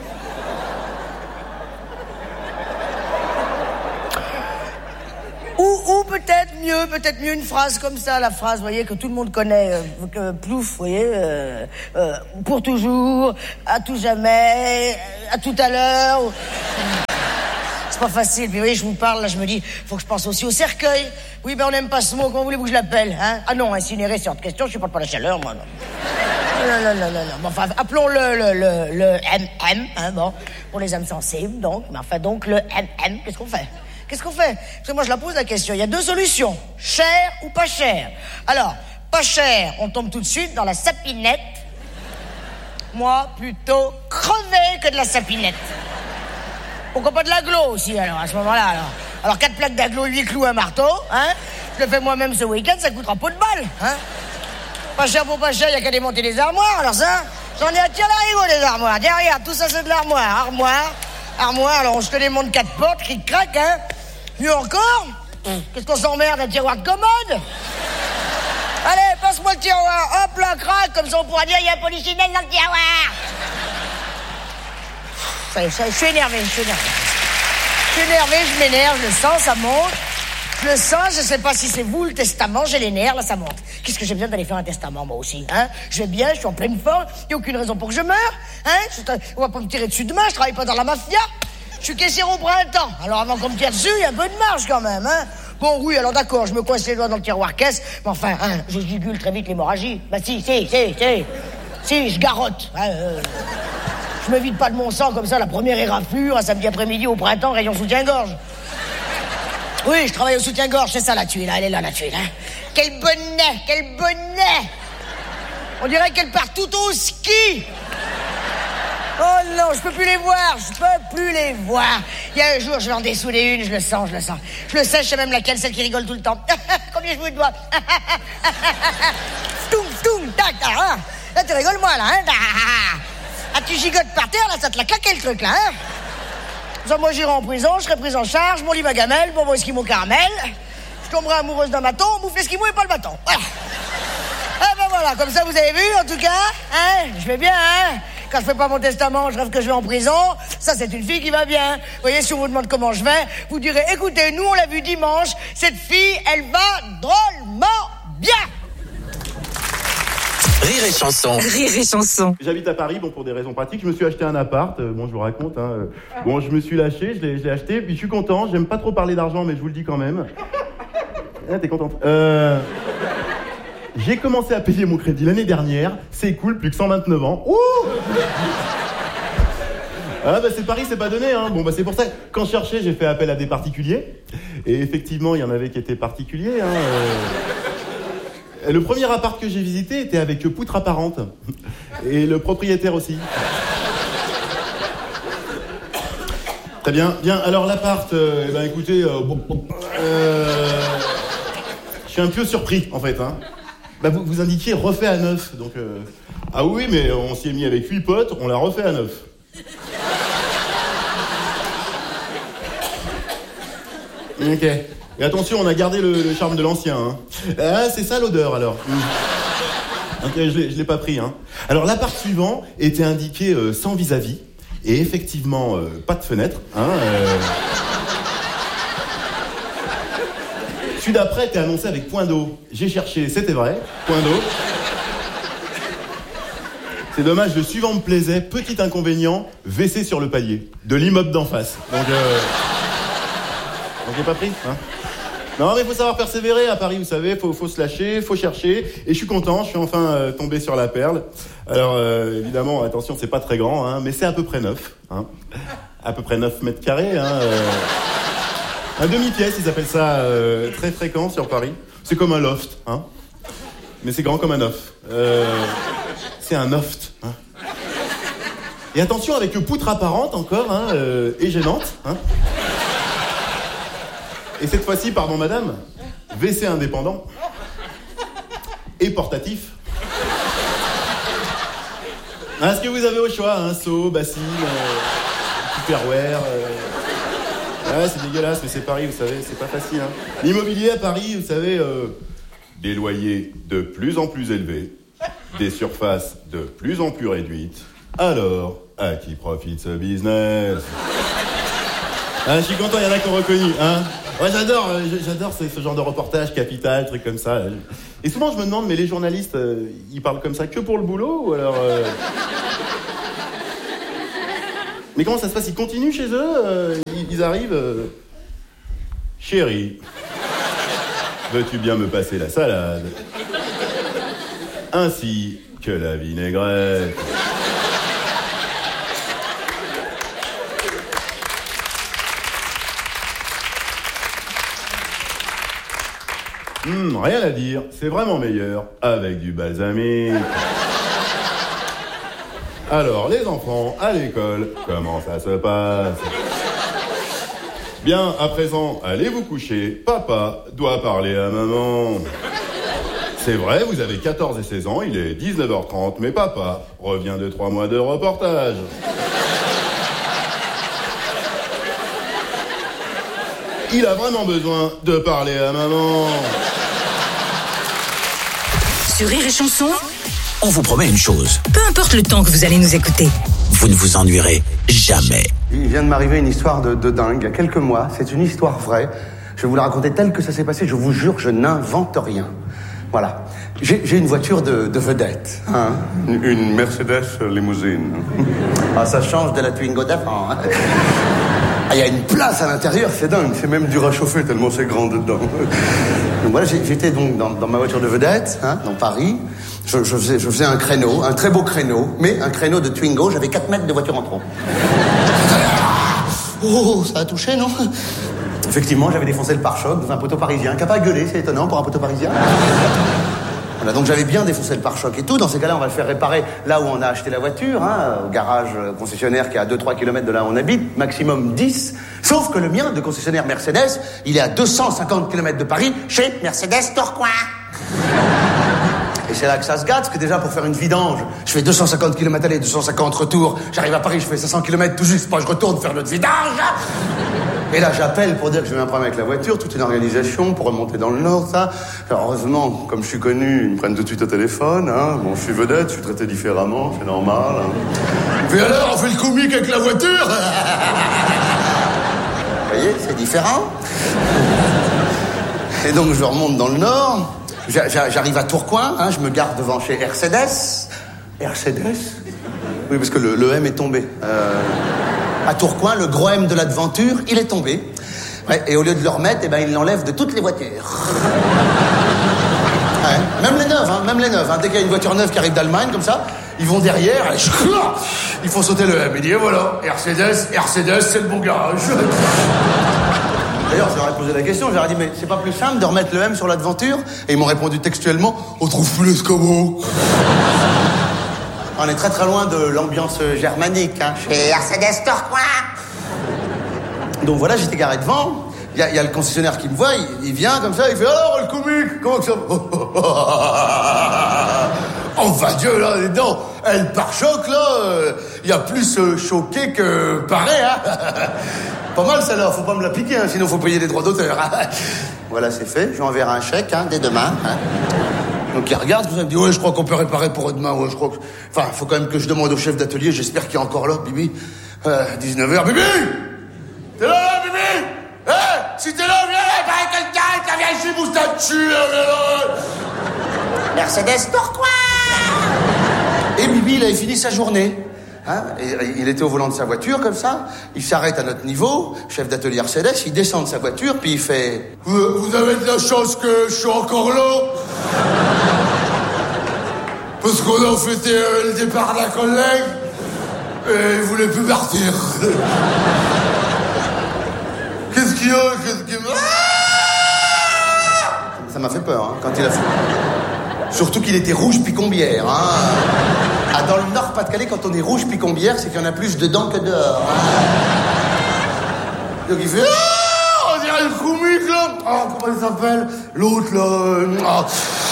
Ou peut-être mieux, mieux, peut-être mieux une phrase comme ça, la phrase, vous voyez, que tout le monde connaît, plouf, vous voyez, pour toujours, à tout jamais, à tout à l'heure. C'est pas facile, puis vous voyez, je vous parle, là, je me dis, faut que je pense aussi au cercueil. Oui, ben on n'aime pas ce mot, comment voulez-vous que je l'appelle, hein? Ah non, incinérer, c'est hors de question, je supporte pas la chaleur, moi, non. Non. Bon, enfin, appelons-le le MM, hein, bon, pour les âmes sensibles, donc. Mais enfin, donc, le MM, qu'est-ce qu'on fait? Qu'est-ce qu'on fait? Parce que moi, je la pose la question. Il y a deux solutions. Cher ou pas cher? Alors, pas cher, on tombe tout de suite dans la sapinette. Moi, plutôt crever que de la sapinette. Pourquoi pas de l'aglo aussi, alors, à ce moment-là, alors? Alors, 4 plaques d'aglo, 8 clous, un marteau, hein? Je le fais moi-même ce week-end, ça coûtera pas de balle, hein? Pas cher pour pas cher, y a qu'à démonter les armoires, alors ça, j'en ai à tirer l'arigot, des armoires. Tiens, regarde, tout ça, c'est de l'armoire. Armoire, alors je te démonte 4 portes, cric-crac, hein? Mieux encore, qu'est-ce qu'on s'emmerde, un tiroir de commode? Allez, passe-moi le tiroir, hop là, crac, comme ça on pourra dire, il y a un polichinelle dans le tiroir. Je suis énervé, je m'énerve, je le sens, ça monte. Je le sens, je sais pas si c'est vous, le testament, j'ai les nerfs, là, ça monte. Qu'est-ce que j'ai besoin d'aller faire un testament, moi aussi, hein? Je vais bien, je suis en pleine forme, il n'y a aucune raison pour que je meure, hein? On va pas me tirer dessus demain, je travaille pas dans la mafia. Je suis caissière au printemps, alors avant qu'on me tire dessus, il y a un peu de marge quand même, hein? Bon, oui, alors d'accord, je me coince les doigts dans le tiroir caisse, mais enfin, hein, je jugule très vite l'hémorragie. Bah si, je garotte, hein, je me vide pas de mon sang comme ça, la première éraflure, un samedi après-midi au printemps, rayon soutien-gorge. Oui, je travaille au soutien-gorge, c'est ça la tuile, là, elle est là, la tuile, hein. Quel bonnet! On dirait qu'elle part tout au ski. Oh non, je peux plus les voir. Il y a un jour, je vais en dessouler une, je le sens. Je le sais, je sais même laquelle, celle qui rigole tout le temps. Combien je vous dois? Ftoum, tac, ah. Là, tu rigoles, moi, là, hein. Ah, tu gigotes par terre, là, ça te l'a claqué, le truc, là, hein. Ça, moi, j'irai en prison, je serai prise en charge, mon lit, ma gamelle, bonbon esquimau caramel. Je tomberai amoureuse d'un bâton, moufle esquimau et pas le bâton. Voilà. Ah ben voilà, comme ça, vous avez vu, en tout cas, hein. Je vais bien, hein. Quand je fais pas mon testament, je rêve que je vais en prison. Ça, c'est une fille qui va bien. Vous voyez, si on vous demande comment je vais, vous direz, écoutez, nous, on l'a vu dimanche, cette fille, elle va drôlement bien. Rire et chanson. J'habite à Paris, bon, pour des raisons pratiques, je me suis acheté un appart, bon, je vous raconte, hein. Bon, je me suis lâché, je l'ai acheté, puis je suis content, j'aime pas trop parler d'argent, mais je vous le dis quand même. Ah, t'es contente. J'ai commencé à payer mon crédit l'année dernière, c'est cool, plus que 129 ans. Ouh! Ah bah c'est Paris, c'est pas donné, hein. Bon bah c'est pour ça, quand je cherchais, j'ai fait appel à des particuliers, et effectivement, il y en avait qui étaient particuliers, hein. Le premier appart que j'ai visité était avec poutre apparente. Et le propriétaire aussi. Très bien. Bien, alors l'appart, écoutez, je suis un peu surpris, en fait, hein. Bah, vous indiquiez refait à neuf, donc... Ah oui, mais on s'y est mis avec 8 potes, on l'a refait à neuf. Ok. Et attention, on a gardé le charme de l'ancien, hein. Ah, c'est ça l'odeur, alors. Ok, je l'ai pas pris, hein. Alors, l'appart suivant était indiqué sans vis-à-vis. Et effectivement, pas de fenêtre, hein. Celui d'après était annoncé avec point d'eau. J'ai cherché, c'était vrai, point d'eau. C'est dommage, le suivant me plaisait. Petit inconvénient, WC sur le palier de l'immeuble d'en face. Donc j'ai pas pris, hein. Non, mais il faut savoir persévérer à Paris, vous savez, faut se lâcher, faut chercher. Et je suis content, je suis enfin tombé sur la perle. Alors, évidemment, attention, c'est pas très grand, hein, mais c'est à peu près neuf, hein. À peu près 9 mètres carrés, hein. Un demi-pièce, ils appellent ça, très fréquent sur Paris. C'est comme un loft, hein. Mais c'est grand comme un œuf. C'est un loft, hein. Et attention, avec poutre apparente encore, hein, et gênante, hein. Et cette fois-ci, pardon madame, WC indépendant et portatif. Est-ce que vous avez au choix, hein, seau, bassine, Tupperware, ouais, c'est dégueulasse, mais c'est Paris, vous savez, c'est pas facile, hein. L'immobilier à Paris, vous savez, des loyers de plus en plus élevés, des surfaces de plus en plus réduites. Alors, à qui profite ce business? Ah, je suis content, il y en a qui ont reconnu, hein. Ouais, j'adore ce genre de reportage, Capital, trucs comme ça. Et souvent, je me demande, mais les journalistes, ils parlent comme ça que pour le boulot, ou alors... Mais comment ça se passe? Ils continuent chez eux? Ils arrivent... Chérie, veux-tu bien me passer la salade? Ainsi que la vinaigrette. Rien à dire, c'est vraiment meilleur avec du balsamique. Alors, les enfants, à l'école, comment ça se passe? Bien, à présent, allez vous coucher. Papa doit parler à maman. C'est vrai, vous avez 14 et 16 ans, il est 19h30, mais papa revient de 3 mois de reportage. Il a vraiment besoin de parler à maman. Sur Rire et Chanson, On vous promet une chose. peu importe le temps que vous allez nous écouter. Vous ne vous ennuierez jamais. Il vient de m'arriver une histoire de dingue, il y a quelques mois. C'est une histoire vraie. Je vais vous la raconter telle que ça s'est passé. Je vous jure, je n'invente rien. Voilà. J'ai une voiture de vedette. Hein. Une Mercedes limousine. Ah, ça change de la Twingo d'avant. Hein. Ah, il y a une place à l'intérieur, c'est dingue. C'est même dur à chauffer tellement c'est grand dedans. Donc voilà, j'étais donc dans ma voiture de vedette, hein, dans Paris. Je faisais un créneau, un très beau créneau, mais un créneau de Twingo. J'avais 4 mètres de voiture en trop. Oh, ça a touché, non? Effectivement, j'avais défoncé le pare-choc dans un poteau parisien. Qui a pas gueulé, c'est étonnant pour un poteau parisien. Voilà, donc j'avais bien défoncé le pare-choc et tout. Dans ces cas-là, on va le faire réparer là où on a acheté la voiture, hein, au garage concessionnaire qui est à 2-3 km de là où on habite, maximum 10. Sauf que le mien, de concessionnaire Mercedes, il est à 250 km de Paris, chez Mercedes Tourcoing. Et c'est là que ça se gâte, parce que déjà, pour faire une vidange, je fais 250 km aller, 250 retour. J'arrive à Paris, je fais 500 km tout juste, pas je retourne faire notre vidange. Et là, j'appelle pour dire que j'ai eu un problème avec la voiture, toute une organisation pour remonter dans le Nord, ça. Alors, heureusement, comme je suis connu, ils me prennent tout de suite au téléphone, hein. Bon, je suis vedette, je suis traité différemment, c'est normal, hein. Puis alors, on fait le comique avec la voiture. Vous voyez, c'est différent. Et donc, je remonte dans le Nord. J'arrive à Tourcoing, hein, je me garde devant chez Mercedes. Mercedes? Oui, parce que le M est tombé. À Tourcoing, le gros M de l'aventure, il est tombé. Ouais, et au lieu de le remettre, eh ben, il l'enlève de toutes les voitures. Ouais, même les neuves, hein. Dès qu'il y a une voiture neuve qui arrive d'Allemagne, comme ça, ils vont derrière, et ils font sauter le M. Il dit, et voilà, Mercedes, c'est le bon garage. D'ailleurs, je leur ai posé la question, je leur ai dit, mais c'est pas plus simple de remettre le M sur l'aventure? Et ils m'ont répondu textuellement, on trouve plus l'escabeau. On est très très loin de l'ambiance germanique, hein, chez Mercedes Tourcoing. Donc voilà, j'étais garé devant. Il y a le concessionnaire qui me voit, il vient comme ça, il fait alors le comique, comment que ça? Oh va Dieu là, dedans, le pare-choc là, il y a plus choqué que pareil, hein. Pas mal celle-là, faut pas me la piquer, hein, sinon faut payer des droits d'auteur. Hein. Voilà, c'est fait, je lui enverrai un chèque, hein, dès demain. Hein. Donc il regarde, il me dit, ouais, je crois qu'on peut réparer pour demain, ouais, je crois que... Enfin, faut quand même que je demande au chef d'atelier, j'espère qu'il est encore là, Bibi. 19h, Bibi! T'es là, Bibi? Si t'es là, viens, il paraît quelqu'un qui vient ici, moustachu, Mercedes Tourcoing! Et Bibi, il avait fini sa journée. Hein, et il était au volant de sa voiture, comme ça. Il s'arrête à notre niveau, chef d'atelier Mercedes, il descend de sa voiture, puis il fait... Vous avez de la chance que je suis encore là. Parce qu'on a fêté le départ d'un collègue, et il voulait plus partir. Qu'est-ce qu'il y a? Ça m'a fait peur, hein, quand il a fait... Surtout qu'il était rouge picombière, hein. Ah, dans le Nord-Pas-de-Calais, quand on est rouge picombière, c'est qu'il y en a plus dedans que dehors. Hein. Donc il fait... on dirait le comique, là. Oh, comment il s'appelle? L'autre, là...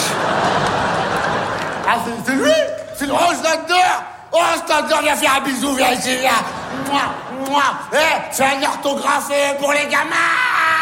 Ah, c'est lui? C'est le Rose Standard? Oh, Standard, viens faire un bisou, viens ici, viens. Moi. Fais un orthographe pour les gamins.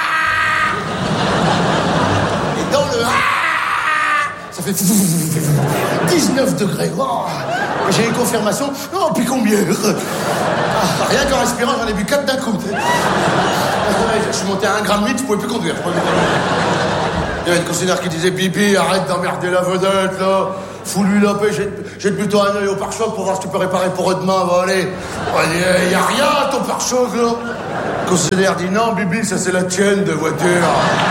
Et dans le... ça fait 19 degrés. Oh. J'ai une confirmation. Oh, picombière. Rien qu'en respirant, j'en ai bu 4 d'un coup. Je monté à 1,8 g, je pouvais plus conduire. Il y avait une concessionnaire qui disait Bibi, arrête d'emmerder la vedette, là. Fous-lui la paix, jette plutôt un œil au pare-choc pour voir si tu peux réparer pour eux demain, va aller. Il y a rien à ton pare-choc, là. Le concessionnaire dit non, Bibi, ça c'est la tienne de voiture.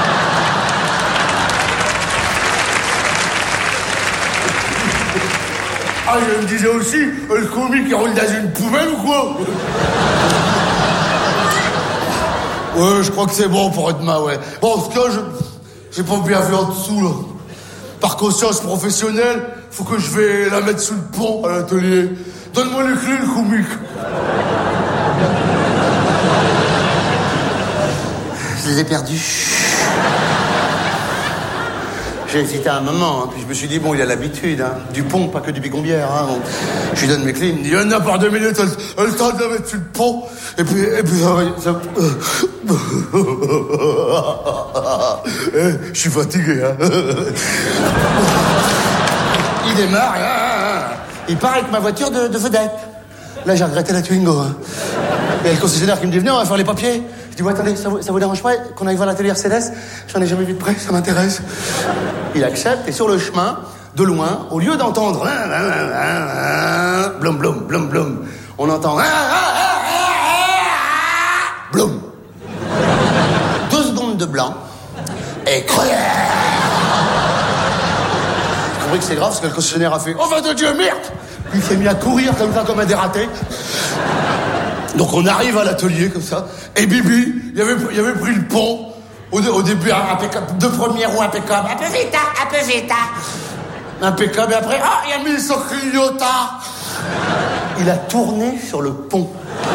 Ah, il me disait aussi, le comique il roule dans une poubelle ou quoi? Ouais, je crois que c'est bon pour demain, ouais. Bon, en tout cas, j'ai pas bien vu en dessous, là. Par conscience professionnelle, faut que je vais la mettre sous le pont à l'atelier. Donne-moi les clés, le comique. Je les ai perdus. J'ai hésité un moment, hein, puis je me suis dit, bon, il a l'habitude, hein, du pont, pas que du bicombière. Hein, bon. Je lui donne mes clés, il me dit, n'a pas 2 minutes, elle le temps de la mettre sur le pont, et puis ça... Je suis fatigué, hein. Il démarre, il part avec ma voiture de vedette. Là, j'ai regretté la Twingo, hein. Il y a le concessionnaire qui me dit, venez, on va faire les papiers. Je dis, ouais, attendez, ça vous dérange pas qu'on aille voir l'atelier Mercedes? J'en ai jamais vu de près, ça m'intéresse. Il accepte, et sur le chemin, de loin, au lieu d'entendre blum, blum, blum, blum, on entend blum. 2 secondes de blanc, et j'ai compris que c'est grave, parce que le concessionnaire a fait, oh, va de Dieu, merde! Puis il s'est mis à courir comme ça, comme un dératé. Donc on arrive à l'atelier comme ça, et Bibi, il avait pris le pont, au début impeccable, 2 premiers roues impeccable, un peu vite, impeccable, et après, il a mis son clignotard. Il a tourné sur le pont.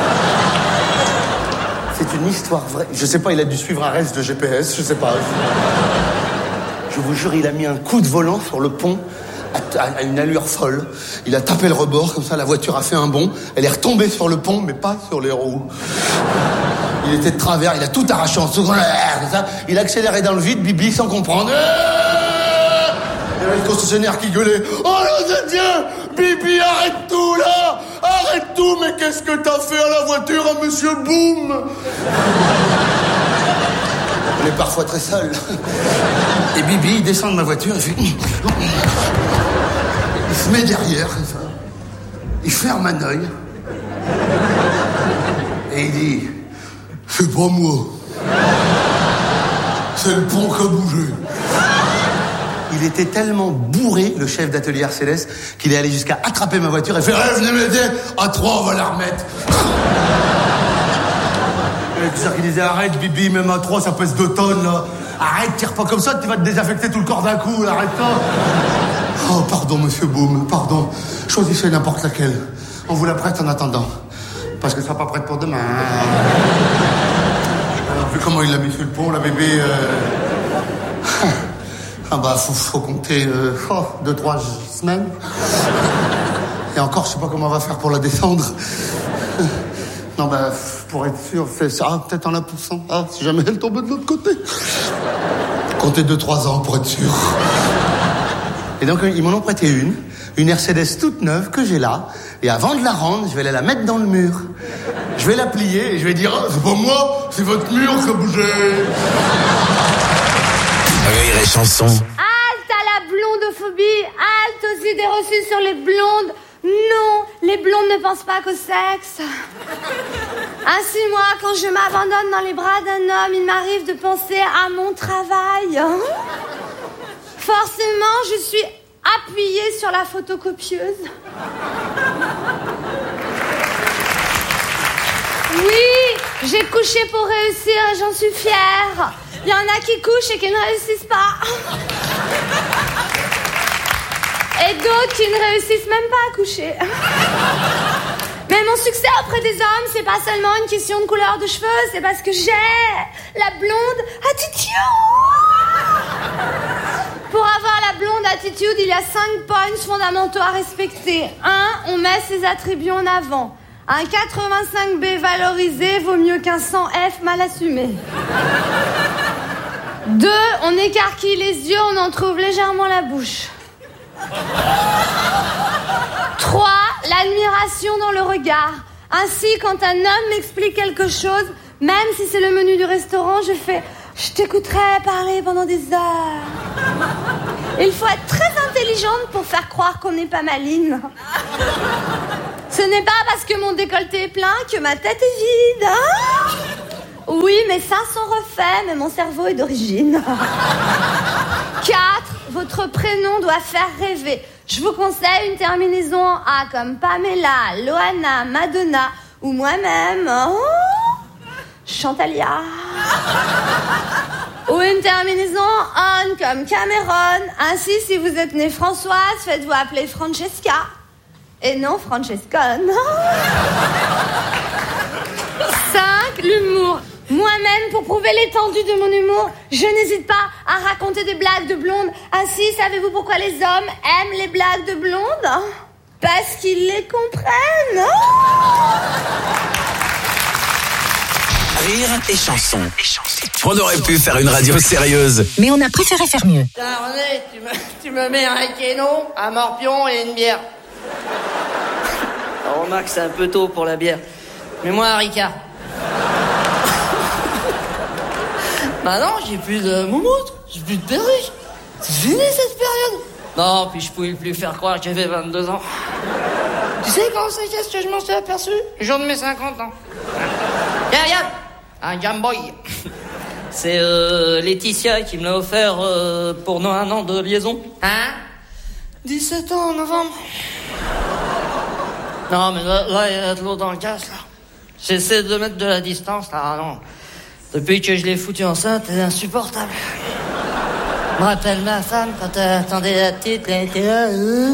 C'est une histoire vraie. Je sais pas, il a dû suivre un reste de GPS, je sais pas. Je vous jure, il a mis un coup de volant sur le pont, à une allure folle. Il a tapé le rebord, comme ça la voiture a fait un bond. Elle est retombée sur le pont, mais pas sur les roues. Il était de travers, il a tout arraché en seconde. Il a accéléré dans le vide, Bibi, sans comprendre. Il y avait le concessionnaire qui gueulait. Oh nom de Dieu, Bibi, arrête tout là. Arrête tout, mais qu'est-ce que t'as fait à la voiture, à Monsieur Boom? On est parfois très seul. Et Bibi, il descend de ma voiture, il fait... Il se met derrière, comme ça. Il ferme un œil. Et il dit... C'est pas moi. C'est le pont qui a bougé. Il était tellement bourré, le chef d'atelier Mercedes, qu'il est allé jusqu'à attraper ma voiture et faire « Venez m'aider, à 3, on va la remettre. » C'est ça qu'il disait, arrête Bibi, même à 3 ça pèse 2 tonnes là. Arrête, tire pas comme ça, tu vas te désaffecter tout le corps d'un coup, arrête-toi. Oh pardon Monsieur Boom, pardon. Choisissez n'importe laquelle. On vous la prête en attendant. Parce que ça sera pas prête pour demain. Alors vu comment il l'a mis sur le pont, la bébé... Ah bah faut compter 2-3 semaines. Et encore je sais pas comment on va faire pour la descendre. Non, bah, pour être sûr, fais ça, peut-être en la poussant. Ah, si jamais elle tombe de l'autre côté. Comptez 2-3 ans pour être sûr. Et donc, ils m'en ont prêté une Mercedes toute neuve que j'ai là. Et avant de la rendre, je vais aller la mettre dans le mur. Je vais la plier et je vais dire, c'est pas moi, c'est votre mur qui a bougé. Rire et chanson. Halte à la blondophobie, halte aux idées reçues sur les blondes. Non, les blondes ne pensent pas qu'au sexe. Ainsi, moi, quand je m'abandonne dans les bras d'un homme, il m'arrive de penser à mon travail. Forcément, je suis appuyée sur la photocopieuse. Oui, j'ai couché pour réussir et j'en suis fière. Il y en a qui couchent et qui ne réussissent pas. Et d'autres qui ne réussissent même pas à coucher. Mais mon succès auprès des hommes, c'est pas seulement une question de couleur de cheveux, c'est parce que j'ai la blonde attitude. Pour avoir la blonde attitude, il y a 5 points fondamentaux à respecter. 1, on met ses attributs en avant. Un 85B valorisé vaut mieux qu'un 100F mal assumé. 2, on écarquille les yeux, on en trouve légèrement la bouche. 3, l'admiration dans le regard. Ainsi, quand un homme m'explique quelque chose, Même si c'est le menu du restaurant, je t'écouterai parler pendant des heures. Il faut être très intelligente pour faire croire qu'on n'est pas maligne. Ce n'est pas parce que mon décolleté est plein que ma tête est vide. Hein? Oui, mes seins sont refaits, mais mon cerveau est d'origine. 4. Votre prénom doit faire rêver. Je vous conseille une terminaison en A comme Pamela, Loana, Madonna ou moi-même. Oh, Chantalia. Ou une terminaison en on comme Cameron. Ainsi, si vous êtes née Françoise, faites-vous appeler Francesca. Et non Francescone. 5. L'humour. Moi-même, pour prouver l'étendue de mon humour, je n'hésite pas à raconter des blagues de blondes. Ainsi, savez-vous pourquoi les hommes aiment les blagues de blondes? Parce qu'ils les comprennent. Rire et chanson. On aurait pu faire une radio sérieuse. Mais on a préféré faire mieux. Tiens, René, tu me mets un kénon, un morpion et une bière. Alors, remarque, c'est un peu tôt pour la bière. Mets-moi un Ricard. Bah non, j'ai plus de moumoute, j'ai plus de perruque. C'est fini cette période. Non, puis je pouvais plus faire croire que j'avais 22 ans. Tu sais quand c'est qu'est-ce que je m'en suis aperçu? Le jour de mes 50 ans. Tiens, regarde, un Game Boy. C'est Laetitia qui me l'a offert pour nos 1 an de liaison. Hein? 17 ans en novembre. Non, mais là, il y a de l'eau dans le gaz, là. J'essaie de mettre de la distance, là. Ah, non. Depuis que je l'ai foutu enceinte, elle est insupportable. Je me rappelle ma femme quand elle attendait la petite, elle était là.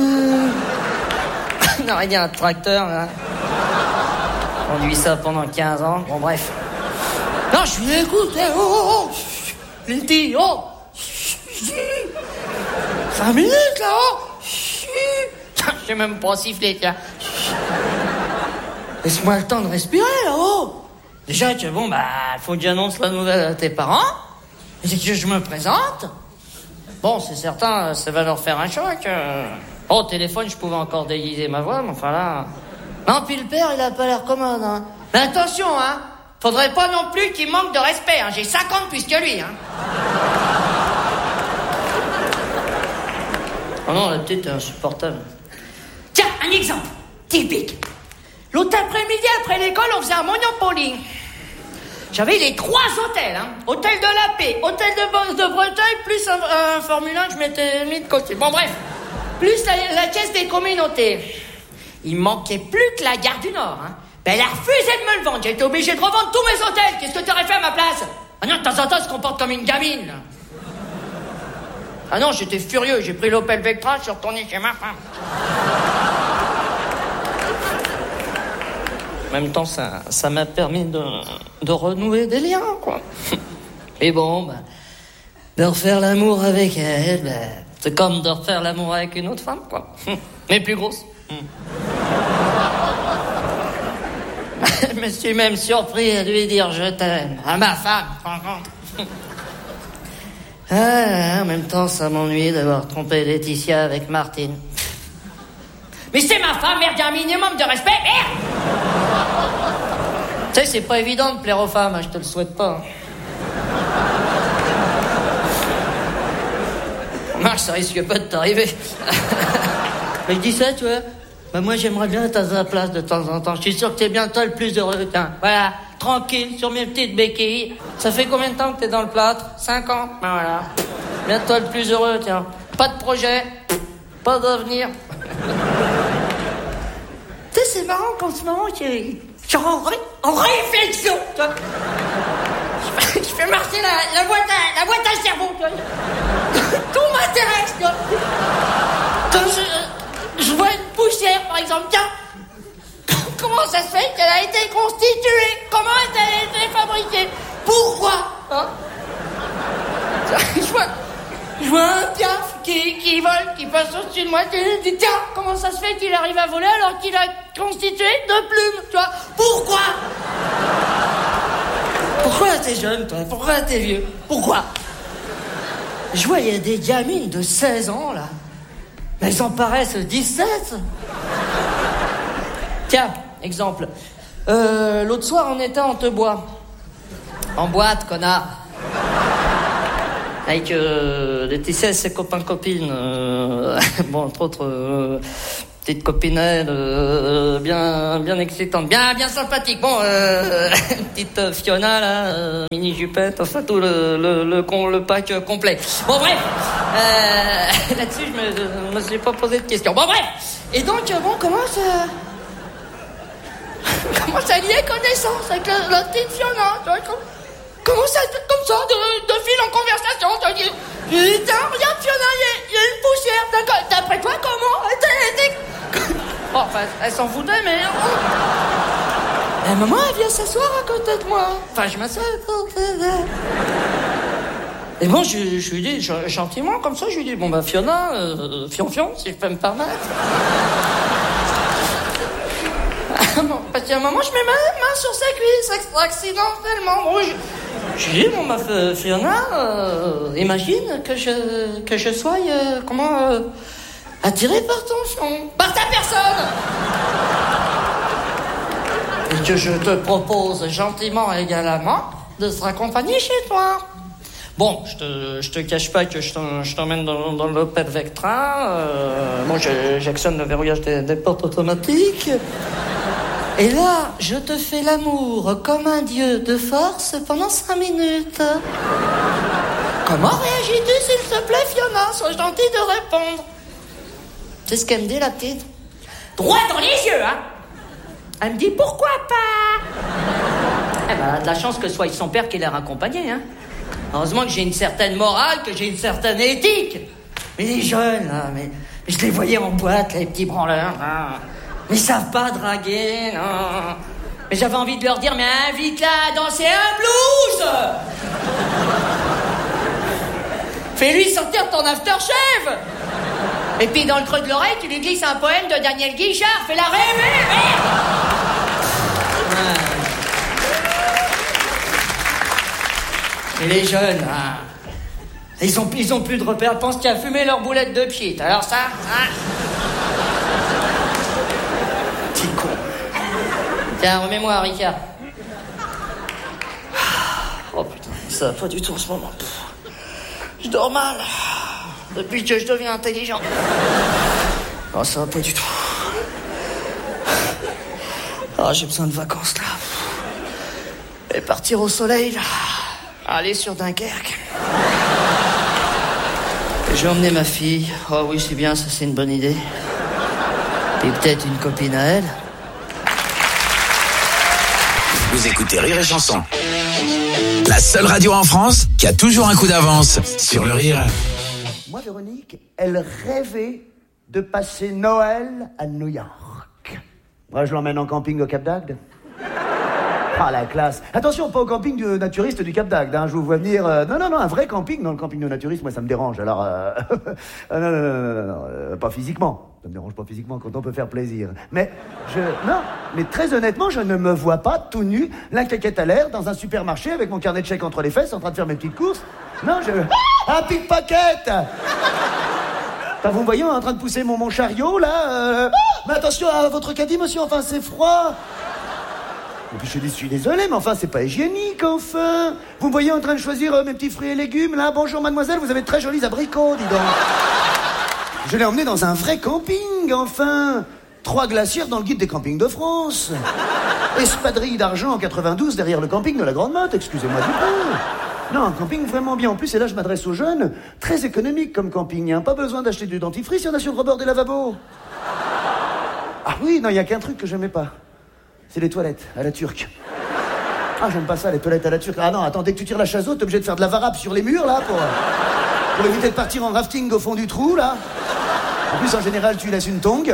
Non, il y a un tracteur, là. On conduit ça pendant 15 ans. Bon, bref. Non, je lui écoute. Oh. Letty, oh. 5 minutes, là, oh. J'ai même pas sifflé, tiens. Laisse-moi le temps de respirer, là, oh. Déjà que bon, faut que j'annonce la nouvelle à tes parents. Et que je me présente. Bon, c'est certain, ça va leur faire un choc. Au téléphone, je pouvais encore déguiser ma voix, mais enfin là... Non, puis le père, il a pas l'air commode, hein. Mais attention, hein. Faudrait pas non plus qu'il manque de respect, hein. J'ai 50 plus que lui, hein. Oh non, la petite est insupportable. Tiens, un exemple. Typique. L'autre après-midi, après l'école, on faisait un Monopoly. J'avais les 3 hôtels, hein. Hôtel de la Paix, hôtel de Breteuil, plus un Formule 1 que je m'étais mis de côté. Bon, bref. Plus la caisse des communautés. Il manquait plus que la gare du Nord, hein. Ben, elle a refusé de me le vendre. J'ai été obligé de revendre tous mes hôtels. Qu'est-ce que t'aurais fait à ma place? Ah non, de temps en temps, elle se comporte comme une gamine, là. Ah non, j'étais furieux. J'ai pris l'Opel Vectra, je suis retourné chez ma femme. En même temps, ça m'a permis de renouer des liens, quoi. Et bon, de refaire l'amour avec elle, c'est comme de refaire l'amour avec une autre femme, quoi. Mais plus grosse. Je me suis même surpris à lui dire je t'aime. À ma femme, par contre. En même temps, ça m'ennuie d'avoir trompé Laetitia avec Martine. Mais c'est ma femme, merde, il y a un minimum de respect, merde! Tu sais, c'est pas évident de plaire aux femmes, hein, je te le souhaite pas. Remarque, ça risque pas de t'arriver. Mais je dis ça, tu vois. Bah moi, j'aimerais bien être à ta place de temps en temps. Je suis sûr que t'es bien toi le plus heureux. Tiens, voilà, tranquille, sur mes petites béquilles. Ça fait combien de temps que t'es dans le plâtre? 5 ans. Ben voilà. Bien toi le plus heureux, tiens. Pas de projet, pas d'avenir. Tu sais, c'est marrant qu'en ce moment, je suis en réflexion, tu vois. Je fais marcher la boîte à cerveau, tu vois. Tout m'intéresse, tu vois. Quand je vois une poussière, par exemple, tiens, comment ça se fait qu'elle a été constituée? Comment elle a été fabriquée? Pourquoi, hein? Je vois un piaf qui vole, qui passe au-dessus de moi. Je dis, tiens, comment ça se fait qu'il arrive à voler alors qu'il a constitué de plumes, tu vois? Pourquoi? Pourquoi t'es jeune, toi? Pourquoi t'es vieux? Pourquoi? Je vois, il y a des gamines de 16 ans, là. Mais elles en paraissent 17. Tiens, exemple. L'autre soir, on était en Tebois. En boîte, connard. Avec Laetitia et ses copains-copines. Bon, entre autres, petite copinette bien excitante, bien sympathique. Bon, petite Fiona, là, mini-jupette, enfin tout le pack complet. Bon, bref. Là-dessus, je me suis pas posé de questions. Bon, bref. Et donc, bon, comment ça lier connaissance avec la petite Fiona, tu vois, comment ça, comme ça, de fil en conversation, tu vois, tiens, regarde Fiona, il y a une poussière, d'après toi, comment? Bon, enfin, elle s'en foutait, mais... Et maman, elle vient s'asseoir à côté de moi. Enfin, je m'assois à côté d'elle. Et bon, je lui dis, gentiment, comme ça, je lui dis, bon, bah, Fiona, fion, si je peux me permettre. Parce qu'à un moment, je mets ma main sur sa cuisse, accidentellement. Bon, je dis, bon, bah, Fiona, imagine que je sois, attiré par ton fion, par ta personne. Et que je te propose gentiment et également de se raccompagner chez toi. Bon, je te cache pas que je t'emmène dans l'Opel Vectra. Moi, j'actionne le verrouillage des portes automatiques. Et là, je te fais l'amour comme un dieu de force pendant 5 minutes. Comment réagis-tu, s'il te plaît, Fiona? Sois gentille de répondre. C'est ce qu'elle me dit, la petite. Droit dans les yeux, hein. Elle me dit, pourquoi pas? Eh ben, elle a de la chance que ce soit son père qui l'ait raccompagnée, hein. Heureusement que j'ai une certaine morale, que j'ai une certaine éthique. Mais les jeunes, là, mais je les voyais en boîte, les petits branleurs, là. Mais ils savent pas draguer, non. Mais j'avais envie de leur dire, mais invite-la à danser un blues. Fais-lui sortir ton aftershave. Et puis dans le creux de l'oreille, tu lui glisses un poème de Daniel Guichard. Fais-la rêver, merde. Et les jeunes, là, ils ont plus de repères. Ils pensent qu'il y a fumé leur boulette de pchit. Alors ça, petit con. Tiens, remets-moi, Ricard. Oh putain, ça va pas du tout en ce moment. Je dors mal. Depuis que je deviens intelligent. Oh, ça va pas du tout. Oh, j'ai besoin de vacances, là. Et partir au soleil, là. Aller sur Dunkerque. Et je vais emmener ma fille. Oh oui, c'est bien, ça c'est une bonne idée. Et peut-être une copine à elle. Vous écoutez Rire et Chanson. La seule radio en France qui a toujours un coup d'avance sur le rire. Moi, Véronique, elle rêvait de passer Noël à New York. Moi, je l'emmène en camping au Cap d'Agde. Ah, la classe. Attention, pas au camping du naturiste du Cap d'Agde, hein. Je vous vois venir... Non, un vrai camping. Non, le camping de naturiste, moi, ça me dérange. Alors, non, pas physiquement. Ça me dérange pas physiquement quand on peut faire plaisir. Mais mais très honnêtement, je ne me vois pas tout nu, la claquette à l'air, dans un supermarché avec mon carnet de chèques entre les fesses, en train de faire mes petites courses. Non, un pickpocket. Enfin, vous me voyez en train de pousser mon chariot, là. Mais attention à votre caddie, monsieur, enfin, c'est froid. Et puis je suis désolé, mais enfin, c'est pas hygiénique, enfin. Vous me voyez en train de choisir mes petits fruits et légumes, là. Bonjour, mademoiselle, vous avez de très jolis abricots, dis donc. Je l'ai emmené dans un vrai camping, enfin. 3 glacières dans le guide des campings de France. Espadrille d'argent en 92 derrière le camping de la Grande Motte, excusez-moi du peu. Non, un camping vraiment bien. En plus, et là, je m'adresse aux jeunes. Très économique comme camping, hein. Pas besoin d'acheter du dentifrice, il y en a sur le rebord des lavabos. Ah oui, non, il y a qu'un truc que j'aimais pas. C'est les toilettes à la turque. Ah, j'aime pas ça, les toilettes à la turque. Ah non, attends, dès que tu tires la chasse-eau, t'es obligé de faire de la varap sur les murs, là, pour éviter de partir en rafting au fond du trou, là. En plus, en général, tu laisses une tongue.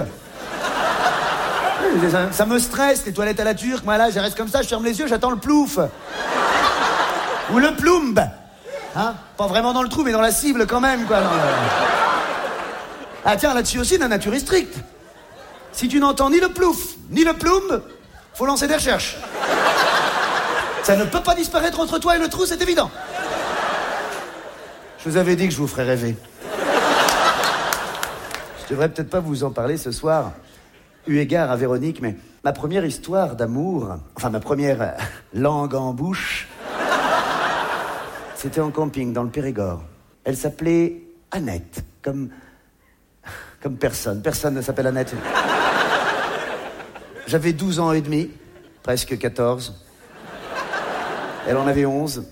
Ça me stresse, les toilettes à la turque. Moi, là, je reste comme ça, je ferme les yeux, j'attends le plouf. Ou le ploumbe. Hein? Pas vraiment dans le trou, mais dans la cible, quand même, quoi. Ah, tiens, là-dessus aussi, la nature est stricte. Si tu n'entends ni le plouf, ni le ploumbe, faut lancer des recherches. Ça ne peut pas disparaître entre toi et le trou, c'est évident. Je vous avais dit que je vous ferais rêver. Je devrais peut-être pas vous en parler ce soir, eu égard à Véronique, mais ma première histoire d'amour, enfin ma première langue en bouche, C'était en camping, dans le Périgord. Elle s'appelait Annette, comme personne. Personne ne s'appelle Annette. J'avais 12 ans et demi, presque 14. Elle en avait 11.